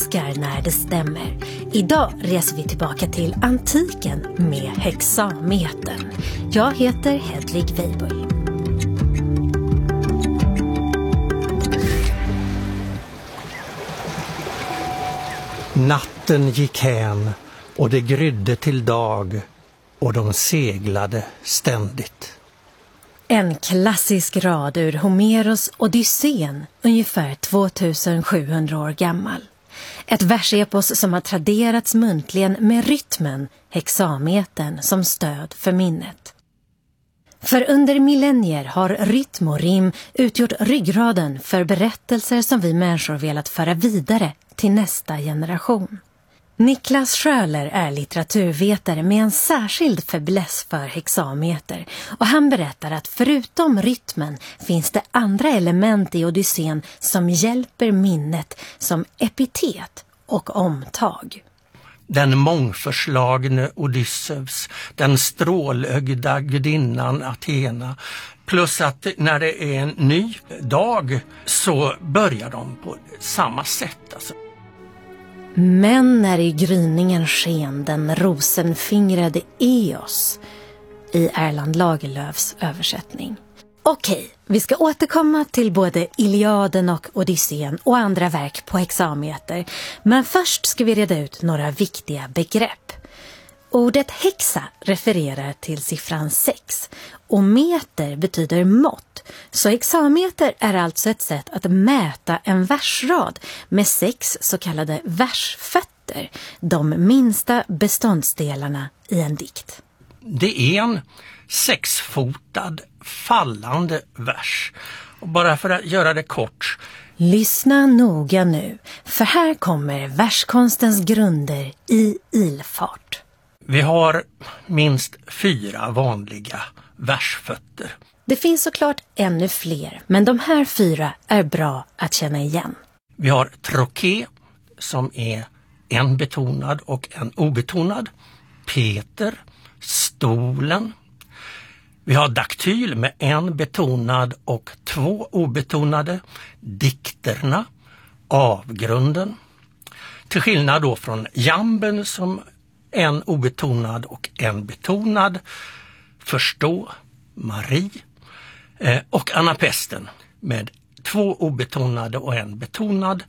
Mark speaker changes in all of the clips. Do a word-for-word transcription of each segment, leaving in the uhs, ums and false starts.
Speaker 1: älskar när det stämmer. Idag reser vi tillbaka till antiken med hexametern. Jag heter Hedvig Weibull.
Speaker 2: Natten gick hän och det grydde till dag och de seglade ständigt.
Speaker 1: En klassisk rad ur Homeros Odysseen, ungefär tvåtusensjuhundra år gammal. Ett versepos som har traderats muntligen med rytmen, hexametern, som stöd för minnet. För under millennier har rytm och rim utgjort ryggraden för berättelser som vi människor velat föra vidare till nästa generation. Niklas Schöler är litteraturvetare med en särskild fäbless för hexameter och han berättar att förutom rytmen finns det andra element i Odysseen som hjälper minnet som epitet och omtag.
Speaker 2: Den mångförslagne Odysseus, den strålögda gudinnan Athena, plus att när det är en ny dag så börjar de på samma sätt alltså.
Speaker 1: Men när i gryningen sken den rosenfingrade Eos i Erland Lagerlöfs översättning. Okej, vi ska återkomma till både Iliaden och Odysseen och andra verk på hexameter. Men först ska vi reda ut några viktiga begrepp. Ordet hexa refererar till siffran sex och meter betyder mått. Så hexameter är alltså ett sätt att mäta en versrad med sex så kallade versfötter, de minsta beståndsdelarna i en dikt.
Speaker 2: Det är en sexfotad fallande vers. Och bara för att göra det kort.
Speaker 1: Lyssna noga nu, för här kommer verskonstens grunder i ilfart.
Speaker 2: Vi har minst fyra vanliga versfötter.
Speaker 1: Det finns såklart ännu fler, men de här fyra är bra att känna igen.
Speaker 2: Vi har troké som är en betonad och en obetonad. Peter, stolen. Vi har daktyl med en betonad och två obetonade. Dikterna, avgrunden. Till skillnad då från jamben som en obetonad och en betonad. Förstå, Marie. Eh, och anapesten med två obetonade och en betonad.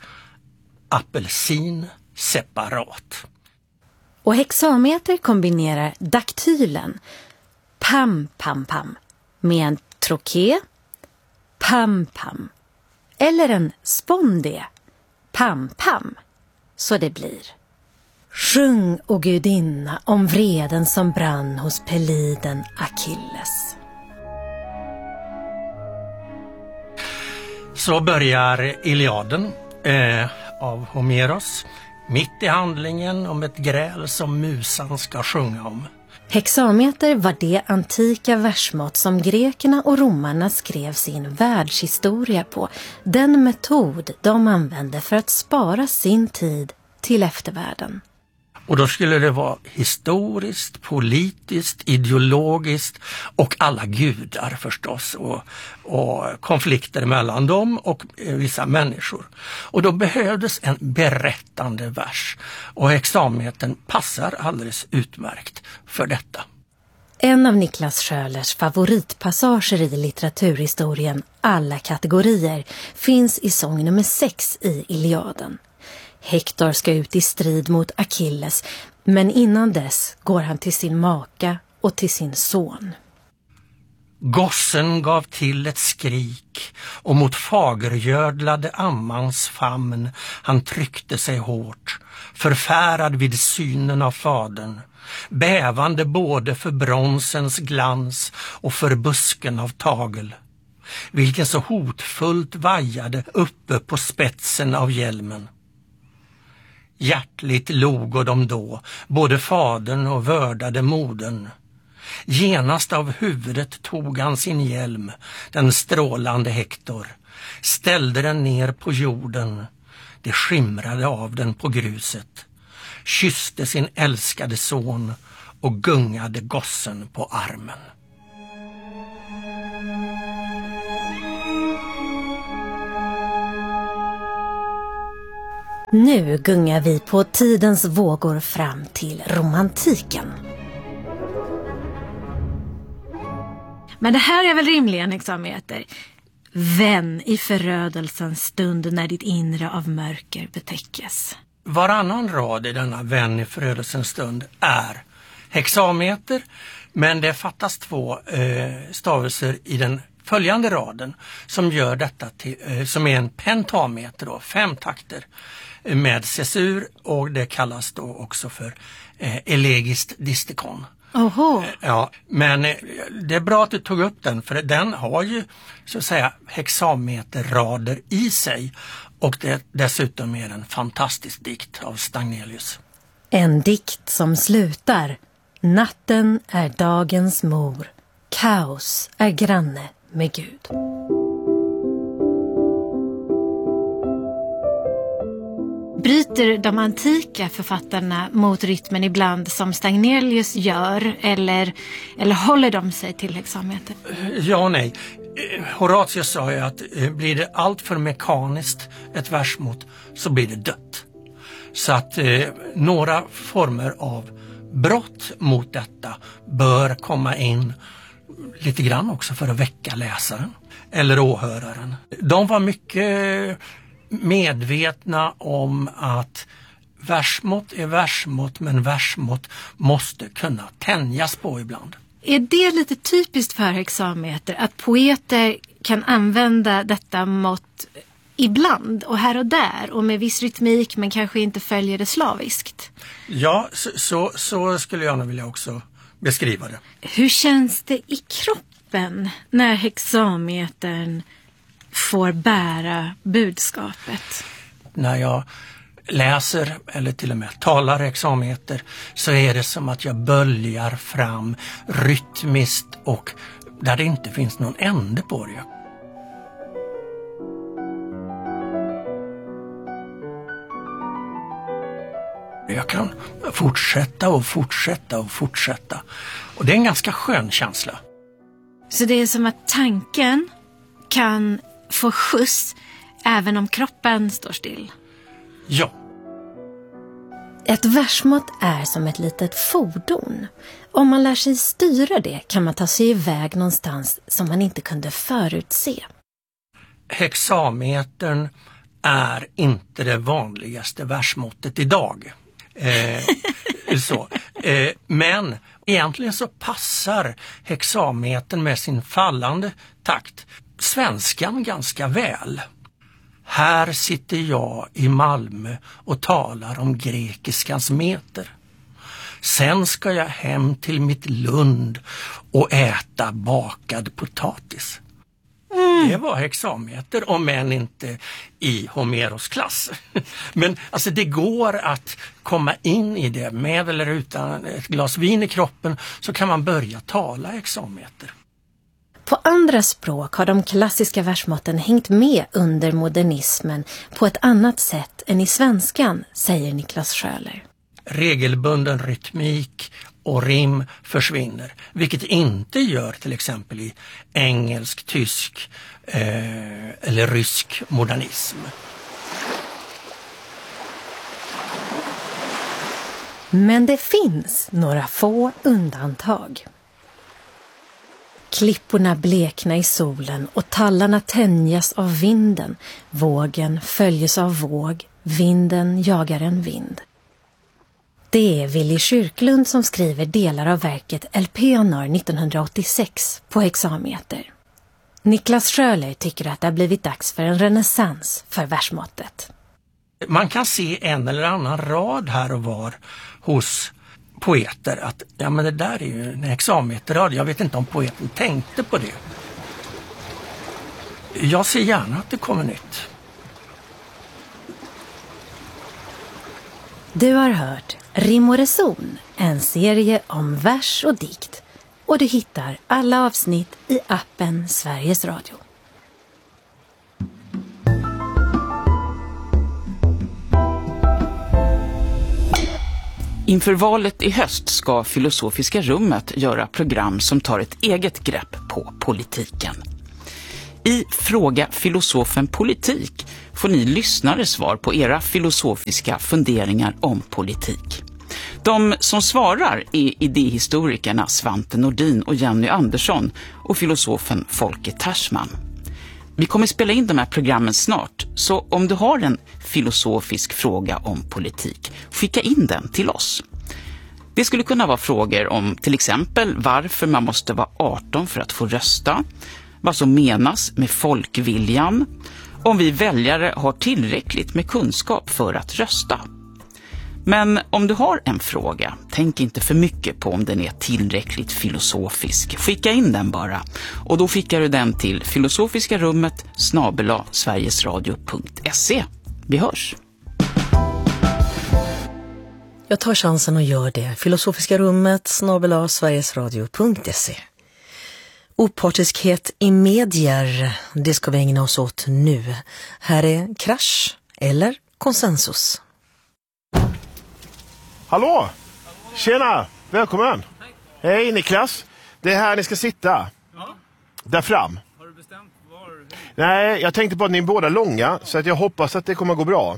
Speaker 2: Apelsin separat.
Speaker 1: Och hexameter kombinerar daktylen, pam pam pam, med en troké, pam pam, eller en spondé, pam pam, så det blir. Sjung, o gudinna, om vreden som brann hos peliden Achilles.
Speaker 2: Så börjar Iliaden eh, av Homeros, mitt i handlingen om ett gräl som musan ska sjunga om.
Speaker 1: Hexameter var det antika versmått som grekerna och romarna skrev sin världshistoria på. Den metod de använde för att spara sin tid till eftervärlden.
Speaker 2: Och då skulle det vara historiskt, politiskt, ideologiskt och alla gudar förstås och, och konflikter mellan dem och vissa människor. Och då behövdes en berättande vers och hexametern passar alldeles utmärkt för detta.
Speaker 1: En av Niklas Schölers favoritpassager i litteraturhistorien, alla kategorier, finns i sång nummer sex i Iliaden. Hektor ska ut i strid mot Achilles, men innan dess går han till sin maka och till sin son.
Speaker 2: Gossen gav till ett skrik och mot fagergördlade ammans famn han tryckte sig hårt, förfärad vid synen av fadern, bävande både för bronsens glans och för busken av tagel, vilken så hotfullt vajade uppe på spetsen av hjälmen. Hjärtligt logo de då, både fadern och vördade modern. Genast av huvudet tog han sin hjälm, den strålande Hektor, ställde den ner på jorden, det skimrade av den på gruset, kysste sin älskade son och gungade gossen på armen.
Speaker 1: Nu gungar vi på tidens vågor fram till romantiken. Men det här är väl rimligen hexameter. Vän i förödelsens stund när ditt inre av mörker betäckes.
Speaker 2: Varannan rad i denna vän i förödelsens stund är hexameter, men det fattas två eh, stavelser i den följande raden som gör detta till, eh, som är en pentameter då, fem takter eh, med cesur, och det kallas då också för eh, elegiskt distikon.
Speaker 1: Oho.
Speaker 2: Ja, men det är bra att du tog upp den, för den har ju så att säga hexameterrader i sig, och det dessutom är en fantastisk dikt av Stagnelius.
Speaker 1: En dikt som slutar: natten är dagens mor, kaos är granne med Gud. Bryter de antika författarna mot rytmen ibland som Stagnelius gör, eller, eller håller de sig till hexameter?
Speaker 2: Ja och nej. Horatius sa ju att blir det allt för mekaniskt ett versmått så blir det dött. Så att eh, några former av brott mot detta bör komma in lite grann också för att väcka läsaren eller åhöraren. De var mycket medvetna om att versmått är versmått, men versmått måste kunna tänjas på ibland.
Speaker 1: Är det lite typiskt för hexameter att poeter kan använda detta mått ibland och här och där och med viss rytmik, men kanske inte följer det slaviskt?
Speaker 2: Ja, så, så, så skulle jag nog vilja också beskriva det.
Speaker 1: Hur känns det i kroppen när hexametern får bära budskapet?
Speaker 2: När jag läser eller till och med talar hexameter så är det som att jag böljar fram rytmiskt och där det inte finns någon ände på det. Jag kan fortsätta och fortsätta och fortsätta. Och det är en ganska skön känsla.
Speaker 1: Så det är som att tanken kan få skjuts även om kroppen står still?
Speaker 2: Ja.
Speaker 1: Ett versmått är som ett litet fordon. Om man lär sig styra det kan man ta sig iväg någonstans som man inte kunde förutse.
Speaker 2: Hexametern är inte det vanligaste versmåttet idag. Eh, så. Eh, men egentligen så passar hexametern med sin fallande takt svenskan ganska väl. Här sitter jag i Malmö och talar om grekiskans meter. Sen ska jag hem till mitt Lund och äta bakad potatis. Mm. Det var hexameter, om än inte i Homeros klass. Men alltså det går att komma in i det med eller utan ett glas vin i kroppen, så kan man börja tala hexameter.
Speaker 1: På andra språk har de klassiska versmåtten hängt med under modernismen på ett annat sätt än i svenskan, säger Niklas Schöler.
Speaker 2: Regelbunden rytmik och rim försvinner, vilket inte gör till exempel i engelsk, tysk eh, eller rysk modernism.
Speaker 1: Men det finns några få undantag. Klipporna blekna i solen och tallarna tänjas av vinden. Vågen följes av våg, vinden jagar en vind. Det är Willy Kyrklund som skriver delar av verket Elpenor nittonhundraåttiosex på hexameter. Niklas Schöler tycker att det har blivit dags för en renässans för versmåttet.
Speaker 2: Man kan se en eller annan rad här och var hos poeter att ja, men det där är ju en hexameterrad. Jag vet inte om poeten tänkte på det. Jag ser gärna att det kommer nytt.
Speaker 1: Du har hört Rim och reson, en serie om vers och dikt. Och du hittar alla avsnitt i appen Sveriges Radio.
Speaker 3: Inför valet i höst ska Filosofiska rummet göra program som tar ett eget grepp på politiken. I Fråga filosofen politik får ni lyssnare svar på era filosofiska funderingar om politik. De som svarar är idéhistorikerna Svante Nordin och Jenny Andersson och filosofen Folke Tersman. Vi kommer spela in de här programmen snart, så om du har en filosofisk fråga om politik, skicka in den till oss. Det skulle kunna vara frågor om till exempel varför man måste vara arton för att få rösta, vad som menas med folkviljan, om vi väljare har tillräckligt med kunskap för att rösta. Men om du har en fråga, tänk inte för mycket på om den är tillräckligt filosofisk. Skicka in den bara, och då skickar du den till filosofiska-rummet snabel-a sverigesradio punkt se. Vi hörs!
Speaker 4: Jag tar chansen och gör det. Filosofiska rummet snabel-a sverigesradio punkt se. Opartiskhet i medier, det ska vi ägna oss åt nu. Här är Krasch eller Konsensus.
Speaker 5: Hallå! Tjena! Välkommen! Hej. Hej Niklas! Det är här ni ska sitta.
Speaker 6: Ja.
Speaker 5: Där fram.
Speaker 6: Har du bestämt var?
Speaker 5: Nej, jag tänkte på att ni är båda långa, så att jag hoppas att det kommer gå bra.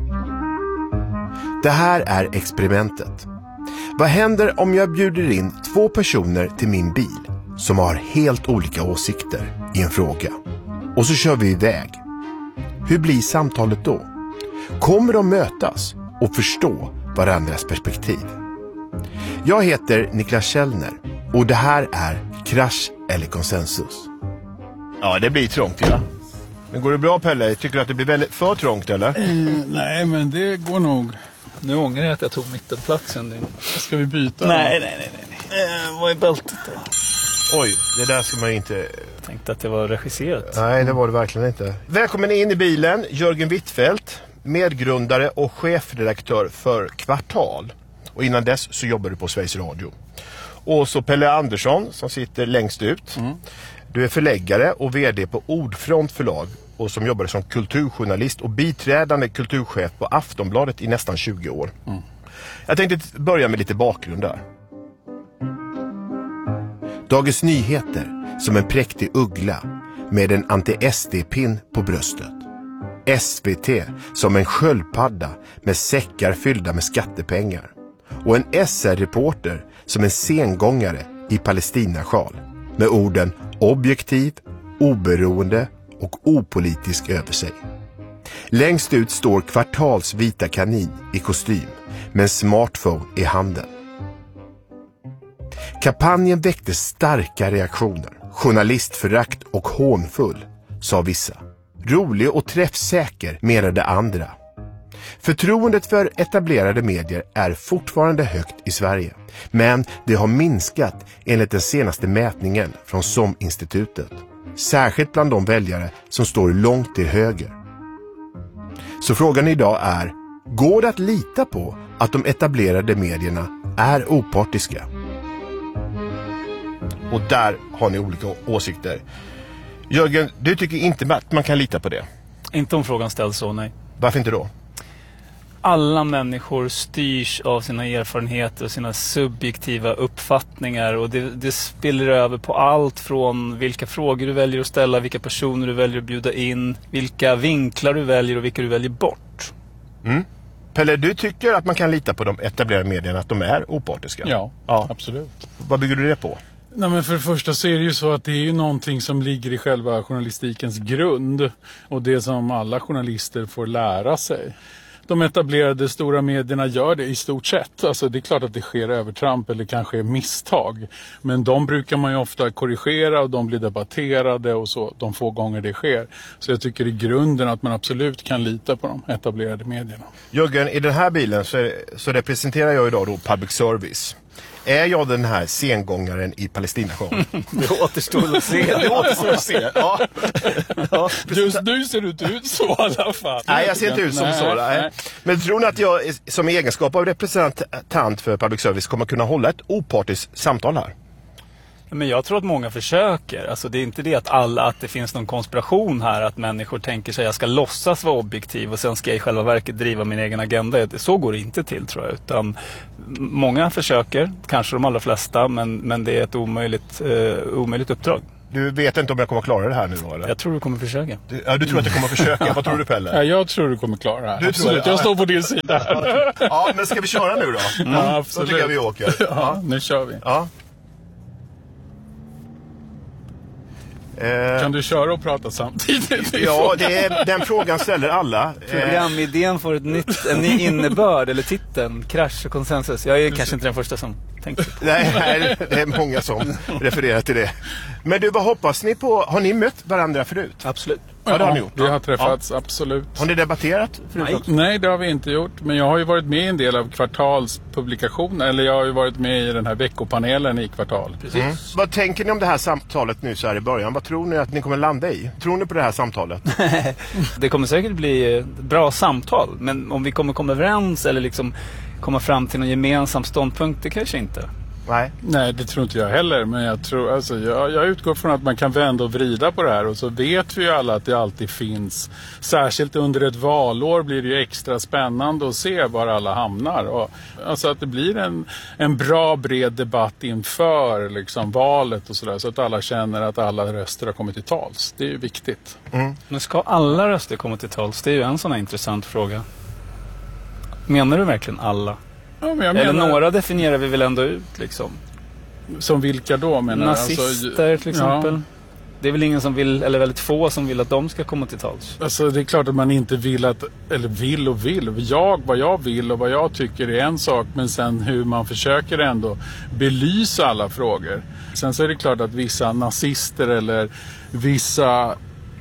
Speaker 5: Det här är experimentet. Vad händer om jag bjuder in två personer till min bil som har helt olika åsikter i en fråga? Och så kör vi iväg. Hur blir samtalet då? Kommer de mötas och förstå varandras perspektiv? Jag heter Niklas Källner och det här är Krasch eller Konsensus. Ja, det blir trångt, ja. Men går det bra, Pelle? Tycker du att det blir väldigt för trångt, eller?
Speaker 6: Mm, nej, men det går nog. Nu ångrar jag att jag tog mittenplatsen. Ska vi byta?
Speaker 7: Nej, nej, nej, nej. Eh, vad är bältet då?
Speaker 5: Oj, det där ska man inte...
Speaker 7: Jag tänkte att det var regisserat.
Speaker 5: Nej, det var det verkligen inte. Välkommen in i bilen, Jörgen Wittfeldt, medgrundare och chefredaktör för Kvartal. Och innan dess så jobbar du på Sveriges Radio. Och så Pelle Andersson som sitter längst ut. Mm. Du är förläggare och vd på Ordfront förlag och som jobbade som kulturjournalist och biträdande kulturchef på Aftonbladet i nästan tjugo år. Mm. Jag tänkte börja med lite bakgrund där. Dagens Nyheter som en präktig uggla med en anti-S D-pin på bröstet. S V T som en sköldpadda med säckar fyllda med skattepengar. Och en S R-reporter som en sengångare i Palestinasjal med orden objektiv, oberoende och opolitisk över sig. Längst ut står Kvartals vita kanin i kostym med en smartphone i handen. Kampanjen väckte starka reaktioner. Journalistförakt och hånfull, sa vissa. Rolig och träffsäker, menade andra. Förtroendet för etablerade medier är fortfarande högt i Sverige. Men det har minskat enligt den senaste mätningen från S O M-institutet. Särskilt bland de väljare som står långt till höger. Så frågan idag är, går det att lita på att de etablerade medierna är opartiska? Och där har ni olika åsikter. Jörgen, du tycker inte att man kan lita på det?
Speaker 7: Inte om frågan ställs så, nej.
Speaker 5: Varför inte då?
Speaker 7: Alla människor styrs av sina erfarenheter och sina subjektiva uppfattningar, och det, det spiller över på allt från vilka frågor du väljer att ställa, vilka personer du väljer att bjuda in, vilka vinklar du väljer och vilka du väljer bort.
Speaker 5: Mm. Pelle, du tycker att man kan lita på de etablerade medierna, att de är opartiska?
Speaker 6: Ja, ja. Absolut.
Speaker 5: Vad bygger du det på?
Speaker 6: Nej, men för det första så är det ju så att det är ju någonting som ligger i själva journalistikens grund och det som alla journalister får lära sig. De etablerade stora medierna gör det i stort sett. Alltså det är klart att det sker övertramp eller kanske misstag. Men de brukar man ju ofta korrigera och de blir debatterade och så de få gånger det sker. Så jag tycker i grunden att man absolut kan lita på de etablerade medierna.
Speaker 5: Jörgen, i den här bilen så, så representerar jag idag då public service. Är jag den här sengångaren i Palestinasjön?
Speaker 7: Det återstår att se.
Speaker 5: Det återstår att se, ja. Ja.
Speaker 6: Just nu ser du inte ut så i alla fall.
Speaker 5: Nej, jag ser inte ut som nej, så. Nej. Nej. Men tror ni att jag som egenskap av representant för public service kommer kunna hålla ett opartiskt samtal här?
Speaker 7: Men jag tror att många försöker. Alltså det är inte det att alla, att det finns någon konspiration här, att människor tänker sig att jag ska låtsas vara objektiv och sen ska jag i själva verket driva min egen agenda. Så går det inte till, tror jag. Utan många försöker, kanske de allra flesta, men, men det är ett omöjligt, eh, omöjligt uppdrag.
Speaker 5: Du vet inte om jag kommer att klara det här nu då, eller?
Speaker 7: Jag tror du kommer försöka.
Speaker 5: Du, ja, du tror att jag kommer att försöka. Vad tror du, Pelle?
Speaker 6: Ja, jag tror du kommer klara det här.
Speaker 5: Du
Speaker 6: absolut,
Speaker 5: tror,
Speaker 6: jag står på din sida.
Speaker 5: Ja, men ska vi köra nu då?
Speaker 6: Mm. Ja, absolut.
Speaker 5: Då tycker jag vi åker.
Speaker 6: Ja, nu kör vi.
Speaker 5: Ja. Eh,
Speaker 6: Kan du köra och prata samtidigt?
Speaker 5: ja, det är, den frågan ställer alla.
Speaker 7: Programidén får ett nytt, en ny innebörd, eller titeln, krasch och konsensus. Jag är kanske inte den första som tänkte på.
Speaker 5: Nej, nej, det är många som refererar till det. Men du, vad hoppas ni på? Har ni mött varandra förut?
Speaker 7: Absolut.
Speaker 5: Ja, det har ni gjort.
Speaker 6: Vi har träffats, ja. Absolut.
Speaker 5: Har ni debatterat förut?
Speaker 6: Nej. Nej, det har vi inte gjort. Men jag har ju varit med i en del av kvartalspublikationer. Eller jag har ju varit med i den här veckopanelen i Kvartal.
Speaker 5: Precis. Mm. Vad tänker ni om det här samtalet nu så här i början? Vad tror ni att ni kommer landa i? Tror ni på det här samtalet?
Speaker 7: Det kommer säkert bli ett bra samtal. Men om vi kommer komma överens eller liksom komma fram till någon gemensam ståndpunkt, det kanske inte.
Speaker 5: Nej.
Speaker 6: Nej, det tror inte jag heller. Men jag, tror, alltså, jag, jag utgår från att man kan vända och vrida på det här. Och så vet vi ju alla att det alltid finns. Särskilt under ett valår blir det ju extra spännande att se var alla hamnar. Och, alltså att det blir en, en bra bred debatt inför liksom, valet och sådär. Så att alla känner att alla röster har kommit till tals. Det är ju viktigt.
Speaker 5: Mm.
Speaker 7: Men ska alla röster komma till tals? Det är ju en sån här intressant fråga. Menar du verkligen alla?
Speaker 6: Ja, men jag
Speaker 7: Eller
Speaker 6: menar,
Speaker 7: några definierar vi väl ändå ut liksom.
Speaker 6: Som vilka då menar
Speaker 7: Nazister
Speaker 6: alltså,
Speaker 7: till exempel.
Speaker 6: Ja.
Speaker 7: Det är väl ingen som vill, eller väldigt få som vill att de ska komma till tals.
Speaker 6: Alltså det är klart att man inte vill att, eller vill och vill. Jag, vad jag vill och vad jag tycker är en sak. Men sen hur man försöker ändå belysa alla frågor. Sen så är det klart att vissa nazister eller vissa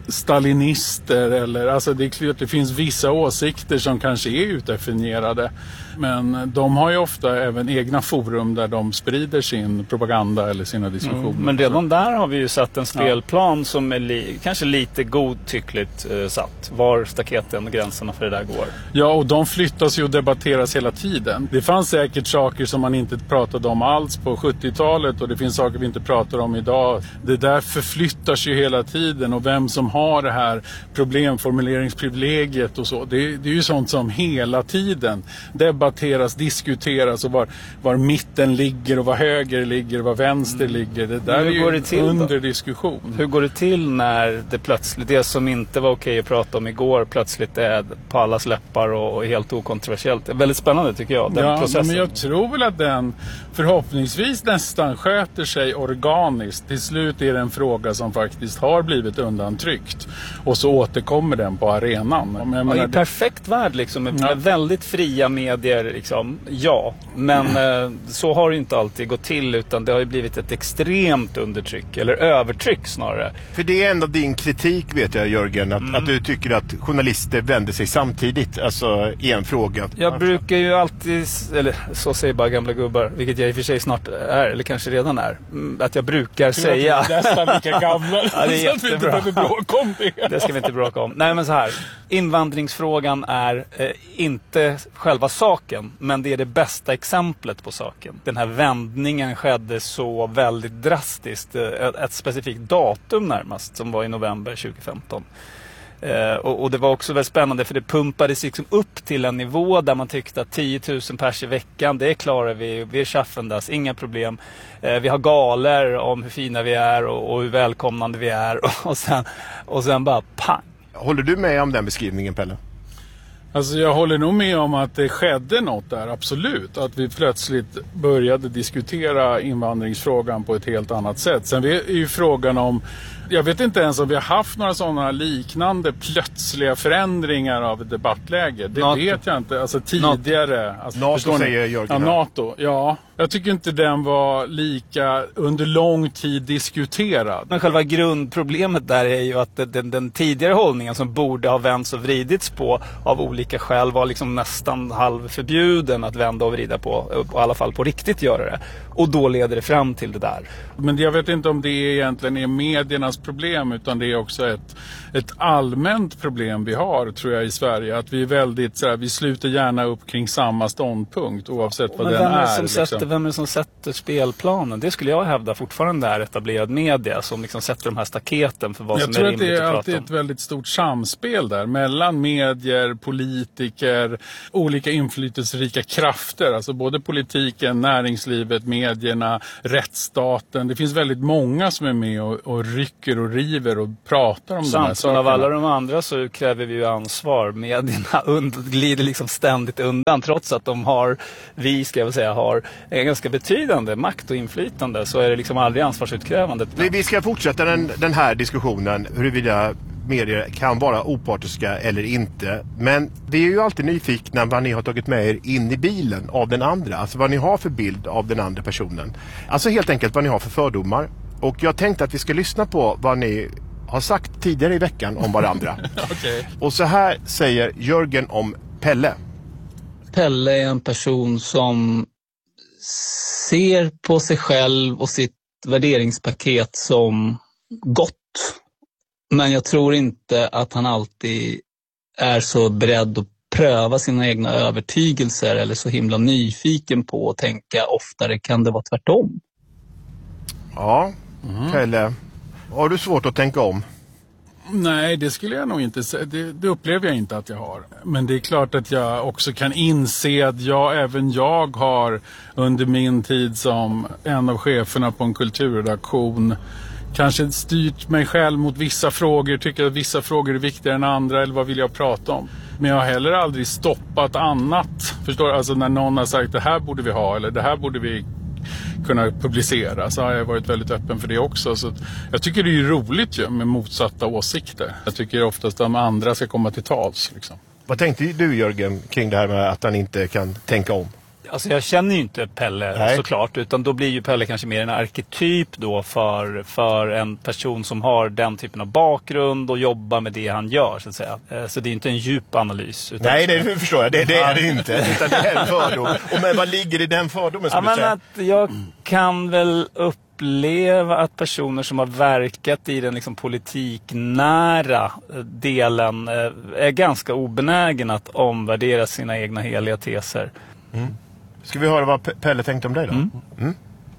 Speaker 6: stalinister eller, alltså det är klart att det finns vissa åsikter som kanske är utdefinierade. Men de har ju ofta även egna forum där de sprider sin propaganda eller sina diskussioner.
Speaker 7: Mm, men redan där har vi ju satt en spelplan ja. som är li- kanske lite godtyckligt eh, satt. Var staketen och gränserna för det där går.
Speaker 6: Ja, och de flyttas ju och debatteras hela tiden. Det fanns säkert saker som man inte pratade om alls på sjuttiotalet och det finns saker vi inte pratar om idag. Det där förflyttas ju hela tiden och vem som har det här problemformuleringsprivilegiet och så. Det, det är ju sånt som hela tiden debatteras, diskuteras och var, var mitten ligger och var höger ligger och var vänster mm. ligger. Det där är ju det till, under då? diskussion.
Speaker 7: Hur går det till när det plötsligt, det som inte var okej att prata om igår plötsligt är på allas läppar och, och helt okontroversiellt? Det är väldigt spännande tycker jag, den
Speaker 6: ja,
Speaker 7: processen.
Speaker 6: Men jag tror väl att den förhoppningsvis nästan sköter sig organiskt. Till slut är det en fråga som faktiskt har blivit undantryckt. Och så återkommer den på arenan. Jag menar,
Speaker 7: ja, i perfekt värld liksom, med
Speaker 6: ja.
Speaker 7: väldigt fria medier liksom, ja. Men mm. eh, så har det inte alltid gått till utan det har ju blivit ett extremt undertryck, eller övertryck snarare.
Speaker 5: För det är ändå din kritik vet jag Jörgen, att, mm. att du tycker att journalister vänder sig samtidigt, alltså i en fråga.
Speaker 7: Jag brukar ju alltid, eller så säger bara gamla gubbar, vilket jag i och för sig snart är, eller kanske redan är, att jag brukar säga.
Speaker 6: Det är nästan lika gamla.
Speaker 7: Ja, det är
Speaker 6: så att vi inte behöver bråka om det.
Speaker 7: Det ska vi inte bråka om. Nej men så här, invandringsfrågan är eh, inte själva saken, men det är det bästa exemplet på saken. Den här vändningen skedde så väldigt drastiskt, ett, ett specifikt datum närmast som var i november tjugohundrafemton. Uh, och, och det var också väldigt spännande för det pumpades liksom upp till en nivå där man tyckte att tio tusen pers i veckan, det klarar vi, vi är chaffendas, inga problem. Uh, vi har galer om hur fina vi är och, och hur välkomnande vi är och, och, sen, och sen bara pang.
Speaker 5: Håller du med om den beskrivningen, Pelle?
Speaker 6: Alltså jag håller nog med om att det skedde något där, absolut. Att vi plötsligt började diskutera invandringsfrågan på ett helt annat sätt. Sen är ju frågan om, jag vet inte ens om vi har haft några sådana liknande plötsliga förändringar av ett debattläge. Det NATO. vet jag inte. Alltså tidigare. Alltså,
Speaker 5: NATO säger Jörgen.
Speaker 6: Ja, NATO. Ja. Jag tycker inte den var lika under lång tid diskuterad.
Speaker 7: Men själva grundproblemet där är ju att den, den tidigare hållningen som borde ha vänts och vridits på av olika skäl var liksom nästan halvförbjuden att vända och vrida på. I alla fall på riktigt göra det. Och då leder det fram till det där.
Speaker 6: Men jag vet inte om det egentligen är mediernas problem utan det är också ett, ett allmänt problem vi har tror jag i Sverige. Att vi är väldigt så här, vi sluter gärna upp kring samma ståndpunkt oavsett vad
Speaker 7: men
Speaker 6: den är.
Speaker 7: Men vem är som
Speaker 6: liksom.
Speaker 7: sätter vem är det som sätter spelplanen? Det skulle jag hävda fortfarande är etablerad media som liksom sätter de här staketen för vad
Speaker 6: jag
Speaker 7: som
Speaker 6: tror
Speaker 7: är rimligt
Speaker 6: att det är
Speaker 7: att
Speaker 6: alltid
Speaker 7: prata om.
Speaker 6: ett väldigt stort samspel där mellan medier, politiker, olika inflytelserika krafter, alltså både politiken, näringslivet, medierna, rättsstaten. Det finns väldigt många som är med och, och rycker och river och pratar om de här
Speaker 7: Samt
Speaker 6: sakerna.
Speaker 7: av alla de andra så kräver vi ju ansvar. Medierna und- glider liksom ständigt undan trots att de har, vi ska jag väl säga, har en ganska betydande makt och inflytande, så är det liksom aldrig ansvarsutkrävande.
Speaker 5: Vi, vi ska fortsätta den, den här diskussionen huruvida medier kan vara opartiska eller inte. Men vi är ju alltid nyfikna vad ni har tagit med er in i bilen av den andra. Alltså vad ni har för bild av den andra personen. Alltså helt enkelt vad ni har för fördomar. Och jag tänkte att vi ska lyssna på vad ni har sagt tidigare i veckan om varandra.
Speaker 6: Okay.
Speaker 5: Och så här säger Jörgen om Pelle.
Speaker 8: Pelle är en person som ser på sig själv och sitt värderingspaket som gott. Men jag tror inte att han alltid är så beredd att pröva sina egna övertygelser eller så himla nyfiken på att tänka oftare kan det vara tvärtom.
Speaker 5: Ja, mm. Pelle, har du svårt att tänka om?
Speaker 6: Nej, det skulle jag nog inte säga. Det, det upplever jag inte att jag har. Men det är klart att jag också kan inse att jag, även jag har under min tid som en av cheferna på en kulturredaktion kanske styrt mig själv mot vissa frågor, tycker att vissa frågor är viktigare än andra eller vad vill jag prata om. Men jag har heller aldrig stoppat annat. Förstår du? Alltså när någon har sagt det här borde vi ha eller det här borde vi kunna publicera, så har jag varit väldigt öppen för det också. Så jag tycker det är roligt ju med motsatta åsikter. Jag tycker oftast att de andra ska komma till tals. Liksom.
Speaker 5: Vad tänkte du Jörgen kring det här med att han inte kan tänka om?
Speaker 7: Alltså jag känner ju inte Pelle
Speaker 5: Nej.
Speaker 7: såklart, utan då blir ju Pelle kanske mer en arketyp då för, för en person som har den typen av bakgrund och jobbar med det han gör så att säga. Så det är inte en djup analys. Utan
Speaker 5: Nej, det förstår jag. Det, det är det inte. Utan det är en fördom. Och men vad ligger i den fördomen som
Speaker 7: ja,
Speaker 5: du
Speaker 7: men
Speaker 5: säger?
Speaker 7: att jag kan väl uppleva att personer som har verkat i den liksom politiknära delen är ganska obenägen att omvärdera sina egna heliga teser.
Speaker 5: Mm. Ska vi höra vad P- Pelle tänkte om dig då?
Speaker 7: Mm.
Speaker 5: Mm.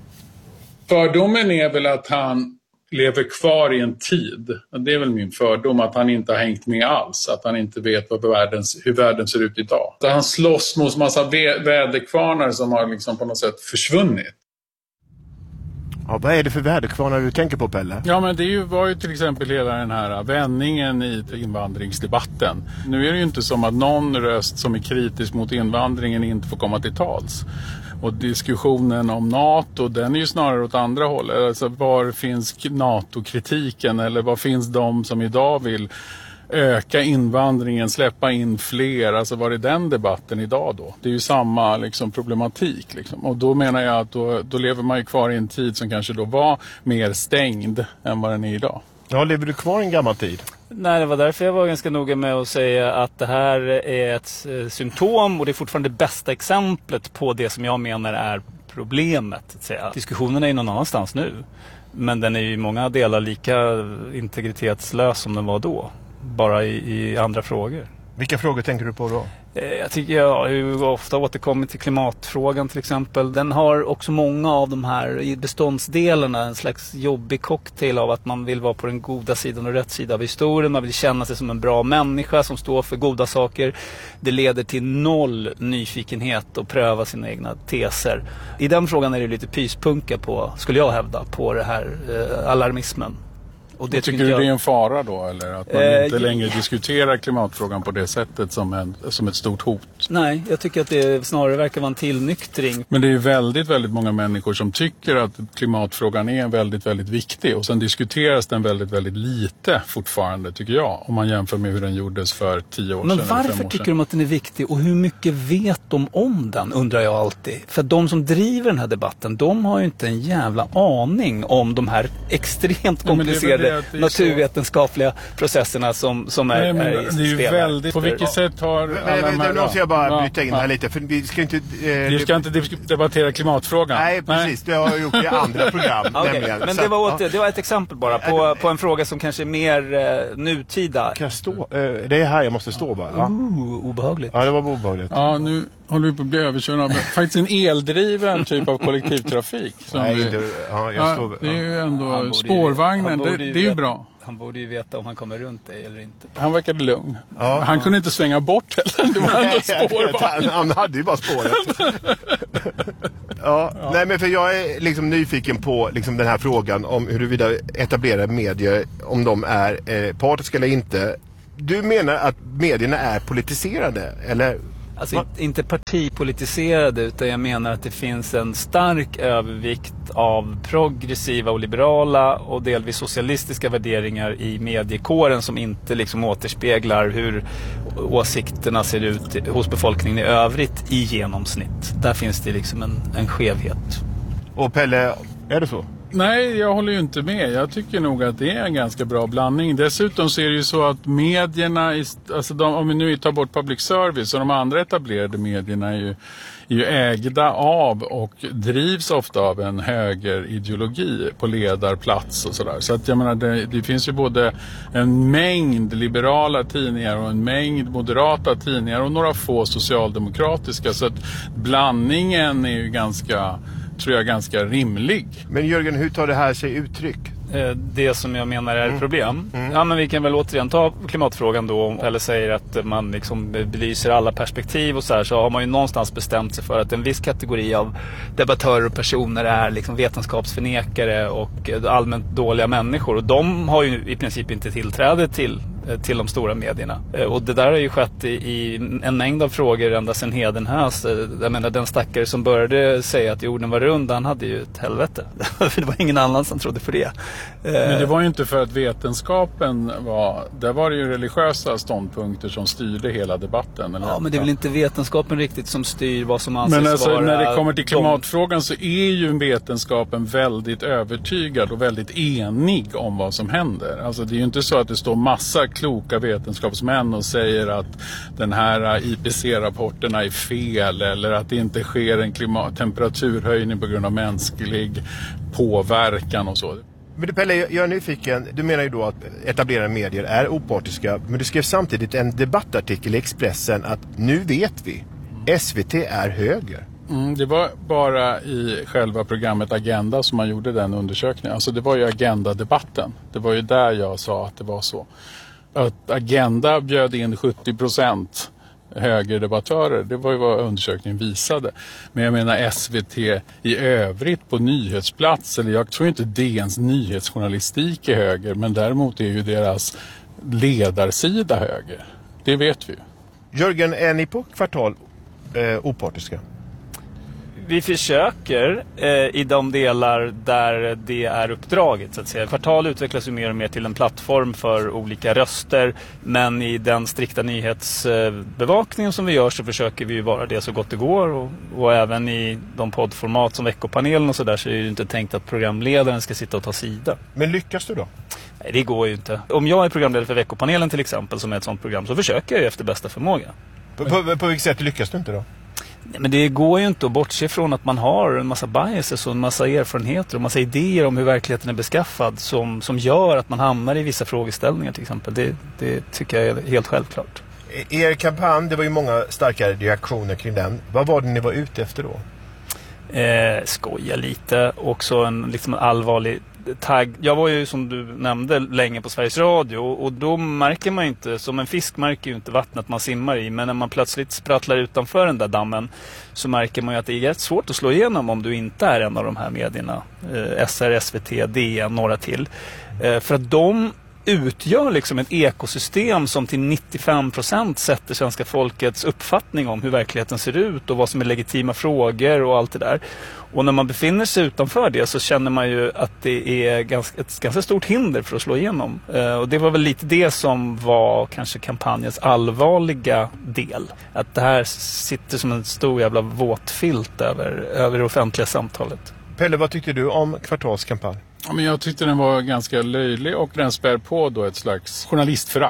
Speaker 6: Fördomen är väl att han lever kvar i en tid. Det är väl min fördom att han inte har hängt med alls. Att han inte vet vad världen, hur världen ser ut idag. Att han slåss mot massa vä- väderkvarnar som har liksom på något sätt försvunnit.
Speaker 5: Ja, vad är det för väderkvarnar du tänker på, Pelle?
Speaker 6: Ja, men det är ju, var ju till exempel hela den här vändningen i invandringsdebatten. Nu är det ju inte som att någon röst som är kritisk mot invandringen inte får komma till tals. Och diskussionen om NATO, den är ju snarare åt andra hållet. Alltså, var finns NATO-kritiken eller var finns de som idag vill öka invandringen, släppa in fler, alltså var är den debatten idag då? Det är ju samma liksom, problematik liksom. Och då menar jag att då, då lever man ju kvar i en tid som kanske då var mer stängd än vad den är idag.
Speaker 5: Ja, lever du kvar i en gammal tid?
Speaker 7: Nej, det var därför jag var ganska noga med att säga att det här är ett eh, symptom och det är fortfarande det bästa exemplet på det som jag menar är problemet. Att säga. Diskussionen är ju någon annanstans nu, men den är ju i många delar lika integritetslös som den var då. Bara i, i andra frågor.
Speaker 5: Vilka frågor tänker du på då?
Speaker 7: Jag tycker jag har ofta återkommit till klimatfrågan till exempel. Den har också många av de här beståndsdelarna, en slags jobbig cocktail av att man vill vara på den goda sidan och rätt sida av historien. Man vill känna sig som en bra människa som står för goda saker. Det leder till noll nyfikenhet och pröva sina egna teser. I den frågan är det lite pyspunka på, skulle jag hävda, på det här eh, alarmismen.
Speaker 6: Och det tycker du jag... det är en fara då? Eller att man eh, inte längre jag... diskuterar klimatfrågan på det sättet som, en, som ett stort hot?
Speaker 7: Nej, jag tycker att det snarare verkar vara en tillnyktring.
Speaker 6: Men det är väldigt, väldigt många människor som tycker att klimatfrågan är väldigt, väldigt viktig. Och sen diskuteras den väldigt, väldigt lite fortfarande, tycker jag. Om man jämför med hur den gjordes för tio år
Speaker 7: Men
Speaker 6: sedan.
Speaker 7: Men varför tycker de att den är viktig? Och hur mycket vet de om den, undrar jag alltid. För de som driver den här debatten, de har ju inte en jävla aning om de här extremt komplicerade ja, naturvetenskapliga så... processerna som, som är,
Speaker 6: Nej,
Speaker 7: är
Speaker 6: i det är ju väldigt... På vilket ja. sätt har...
Speaker 5: Men, men, men, nu måste jag bara bryta in ja, här ja. lite. För vi ska inte... Eh,
Speaker 6: vi ska inte debattera klimatfrågan.
Speaker 5: Nej, precis. Det har jag gjort i andra program.
Speaker 7: Okay. Men det var, åter, det var ett exempel bara på, på en fråga som kanske är mer eh, nutida.
Speaker 5: Kan jag stå? Eh, det är här jag måste stå bara. Ja.
Speaker 7: Uh, obehagligt.
Speaker 5: Ja, det var obehagligt.
Speaker 6: Ja, nu håller vi på att bli överkörda av faktiskt en eldriven typ av kollektivtrafik. Som
Speaker 5: Nej,
Speaker 6: vi,
Speaker 5: det, ja, jag
Speaker 6: ja,
Speaker 5: står,
Speaker 6: det är ju ändå
Speaker 7: ju,
Speaker 6: spårvagnen, det, det är ju
Speaker 7: veta,
Speaker 6: bra.
Speaker 7: Han borde ju veta om han kommer runt dig eller inte.
Speaker 6: Han verkade lugn.
Speaker 5: Ja.
Speaker 6: Han kunde inte svänga bort heller. Det var ändå spårvagn.
Speaker 5: Han hade ju bara spåret. ja, ja. Nej, men för jag är liksom nyfiken på liksom den här frågan om huruvida etablerade medier, om de är eh, partiska eller inte. Du menar att medierna är politiserade, eller?
Speaker 7: Alltså inte partipolitiserade, utan jag menar att det finns en stark övervikt av progressiva och liberala och delvis socialistiska värderingar i mediekåren som inte liksom återspeglar hur åsikterna ser ut hos befolkningen i övrigt i genomsnitt. Där finns det liksom en, en skevhet.
Speaker 5: Och Pelle, är det så?
Speaker 6: Nej, jag håller ju inte med. Jag tycker nog att det är en ganska bra blandning. Dessutom så är det ju så att medierna, alltså de, om vi nu tar bort public service, och de andra etablerade medierna är ju, är ju ägda av och drivs ofta av en högerideologi på ledarplats och sådär. Så att jag menar, det, det finns ju både en mängd liberala tidningar och en mängd moderata tidningar och några få socialdemokratiska. Så att blandningen är ju ganska... tror jag ganska rimlig.
Speaker 5: Men Jörgen, hur tar det här sig uttryck?
Speaker 7: Det som jag menar är ett
Speaker 5: mm.
Speaker 7: problem.
Speaker 5: Mm.
Speaker 7: Ja, men vi kan väl återigen ta klimatfrågan då. Eller säger att man liksom belyser alla perspektiv och så här, så har man ju någonstans bestämt sig för att en viss kategori av debattörer och personer är liksom vetenskapsförnekare och allmänt dåliga människor. Och de har ju i princip inte tillträde till till de stora medierna. Och det där har ju skett i, i en mängd av frågor ända sedan Hedenhös. Jag menar, den stackare som började säga att jorden var rund, han hade ju ett helvete. För det var ingen annan som trodde på det.
Speaker 6: Men det var ju inte för att vetenskapen var... Där var det ju religiösa ståndpunkter som styrde hela debatten. Eller?
Speaker 7: Ja, men det är väl inte vetenskapen riktigt som styr vad som anses
Speaker 6: men alltså,
Speaker 7: vara...
Speaker 6: när det kommer till klimatfrågan så är ju vetenskapen väldigt övertygad och väldigt enig om vad som händer. Alltså det är ju inte så att det står massa kloka vetenskapsmän och säger att den här I P C C-rapporterna är fel eller att det inte sker en klimat- temperaturhöjning på grund av mänsklig påverkan och så.
Speaker 5: Men du Pelle, jag är nyfiken. Du menar ju då att etablerade medier är opartiska, men du skrev samtidigt en debattartikel i Expressen att nu vet vi, S V T är höger.
Speaker 6: Mm, det var bara i själva programmet Agenda som man gjorde den undersökningen. Alltså det var ju Agenda-debatten. Det var ju där jag sa att det var så. Att Agenda bjöd in sjuttio procent högerdebattörer, det var ju vad undersökningen visade. Men jag menar S V T i övrigt på nyhetsplats, eller jag tror inte D N:s nyhetsjournalistik är höger, men däremot är ju deras ledarsida höger. Det vet vi ju.
Speaker 5: Jörgen, är ni på Kvartal eh, opartiska?
Speaker 7: Vi försöker eh, i de delar där det är uppdraget, så att säga. Kvartal utvecklas ju mer och mer till en plattform för olika röster, men i den strikta nyhetsbevakningen som vi gör så försöker vi ju vara det så gott det går, och, och även i de poddformat som Veckopanelen och så där så är det ju inte tänkt att programledaren ska sitta och ta sida.
Speaker 5: Men lyckas du då?
Speaker 7: Nej, det går ju inte. Om jag är programledare för Veckopanelen till exempel, som är ett sånt program, så försöker jag ju efter bästa förmåga.
Speaker 5: På, på, på vilket sätt lyckas du inte då?
Speaker 7: Men det går ju inte att bortse från att man har en massa biases och en massa erfarenheter och en massa idéer om hur verkligheten är beskaffad som, som gör att man hamnar i vissa frågeställningar till exempel. Det, det tycker jag är helt självklart.
Speaker 5: Er kampanj, det var ju många starka reaktioner kring den. Vad var det ni var ute efter då?
Speaker 7: Eh, skoja lite. Också en liksom allvarlig tagg. Jag var ju som du nämnde länge på Sveriges Radio, och då märker man inte, som en fisk märker ju inte vattnet man simmar i, men när man plötsligt sprattlar utanför den där dammen så märker man ju att det är rätt svårt att slå igenom om du inte är en av de här medierna. Eh, S R, S V T, D N, några till. Eh, för att de utgör liksom ett ekosystem som till nittiofem procent sätter svenska folkets uppfattning om hur verkligheten ser ut och vad som är legitima frågor och allt det där. Och när man befinner sig utanför det så känner man ju att det är ganska, ett ganska stort hinder för att slå igenom. Eh, och det var väl lite det som var kanske kampanjens allvarliga del. Att det här sitter som en stor jävla våtfilt över, över det offentliga samtalet.
Speaker 5: Pelle, vad tyckte du om Kvartalskampanj?
Speaker 6: Ja, men jag tyckte den var ganska löjlig och den spär på då ett slags journalistförakt.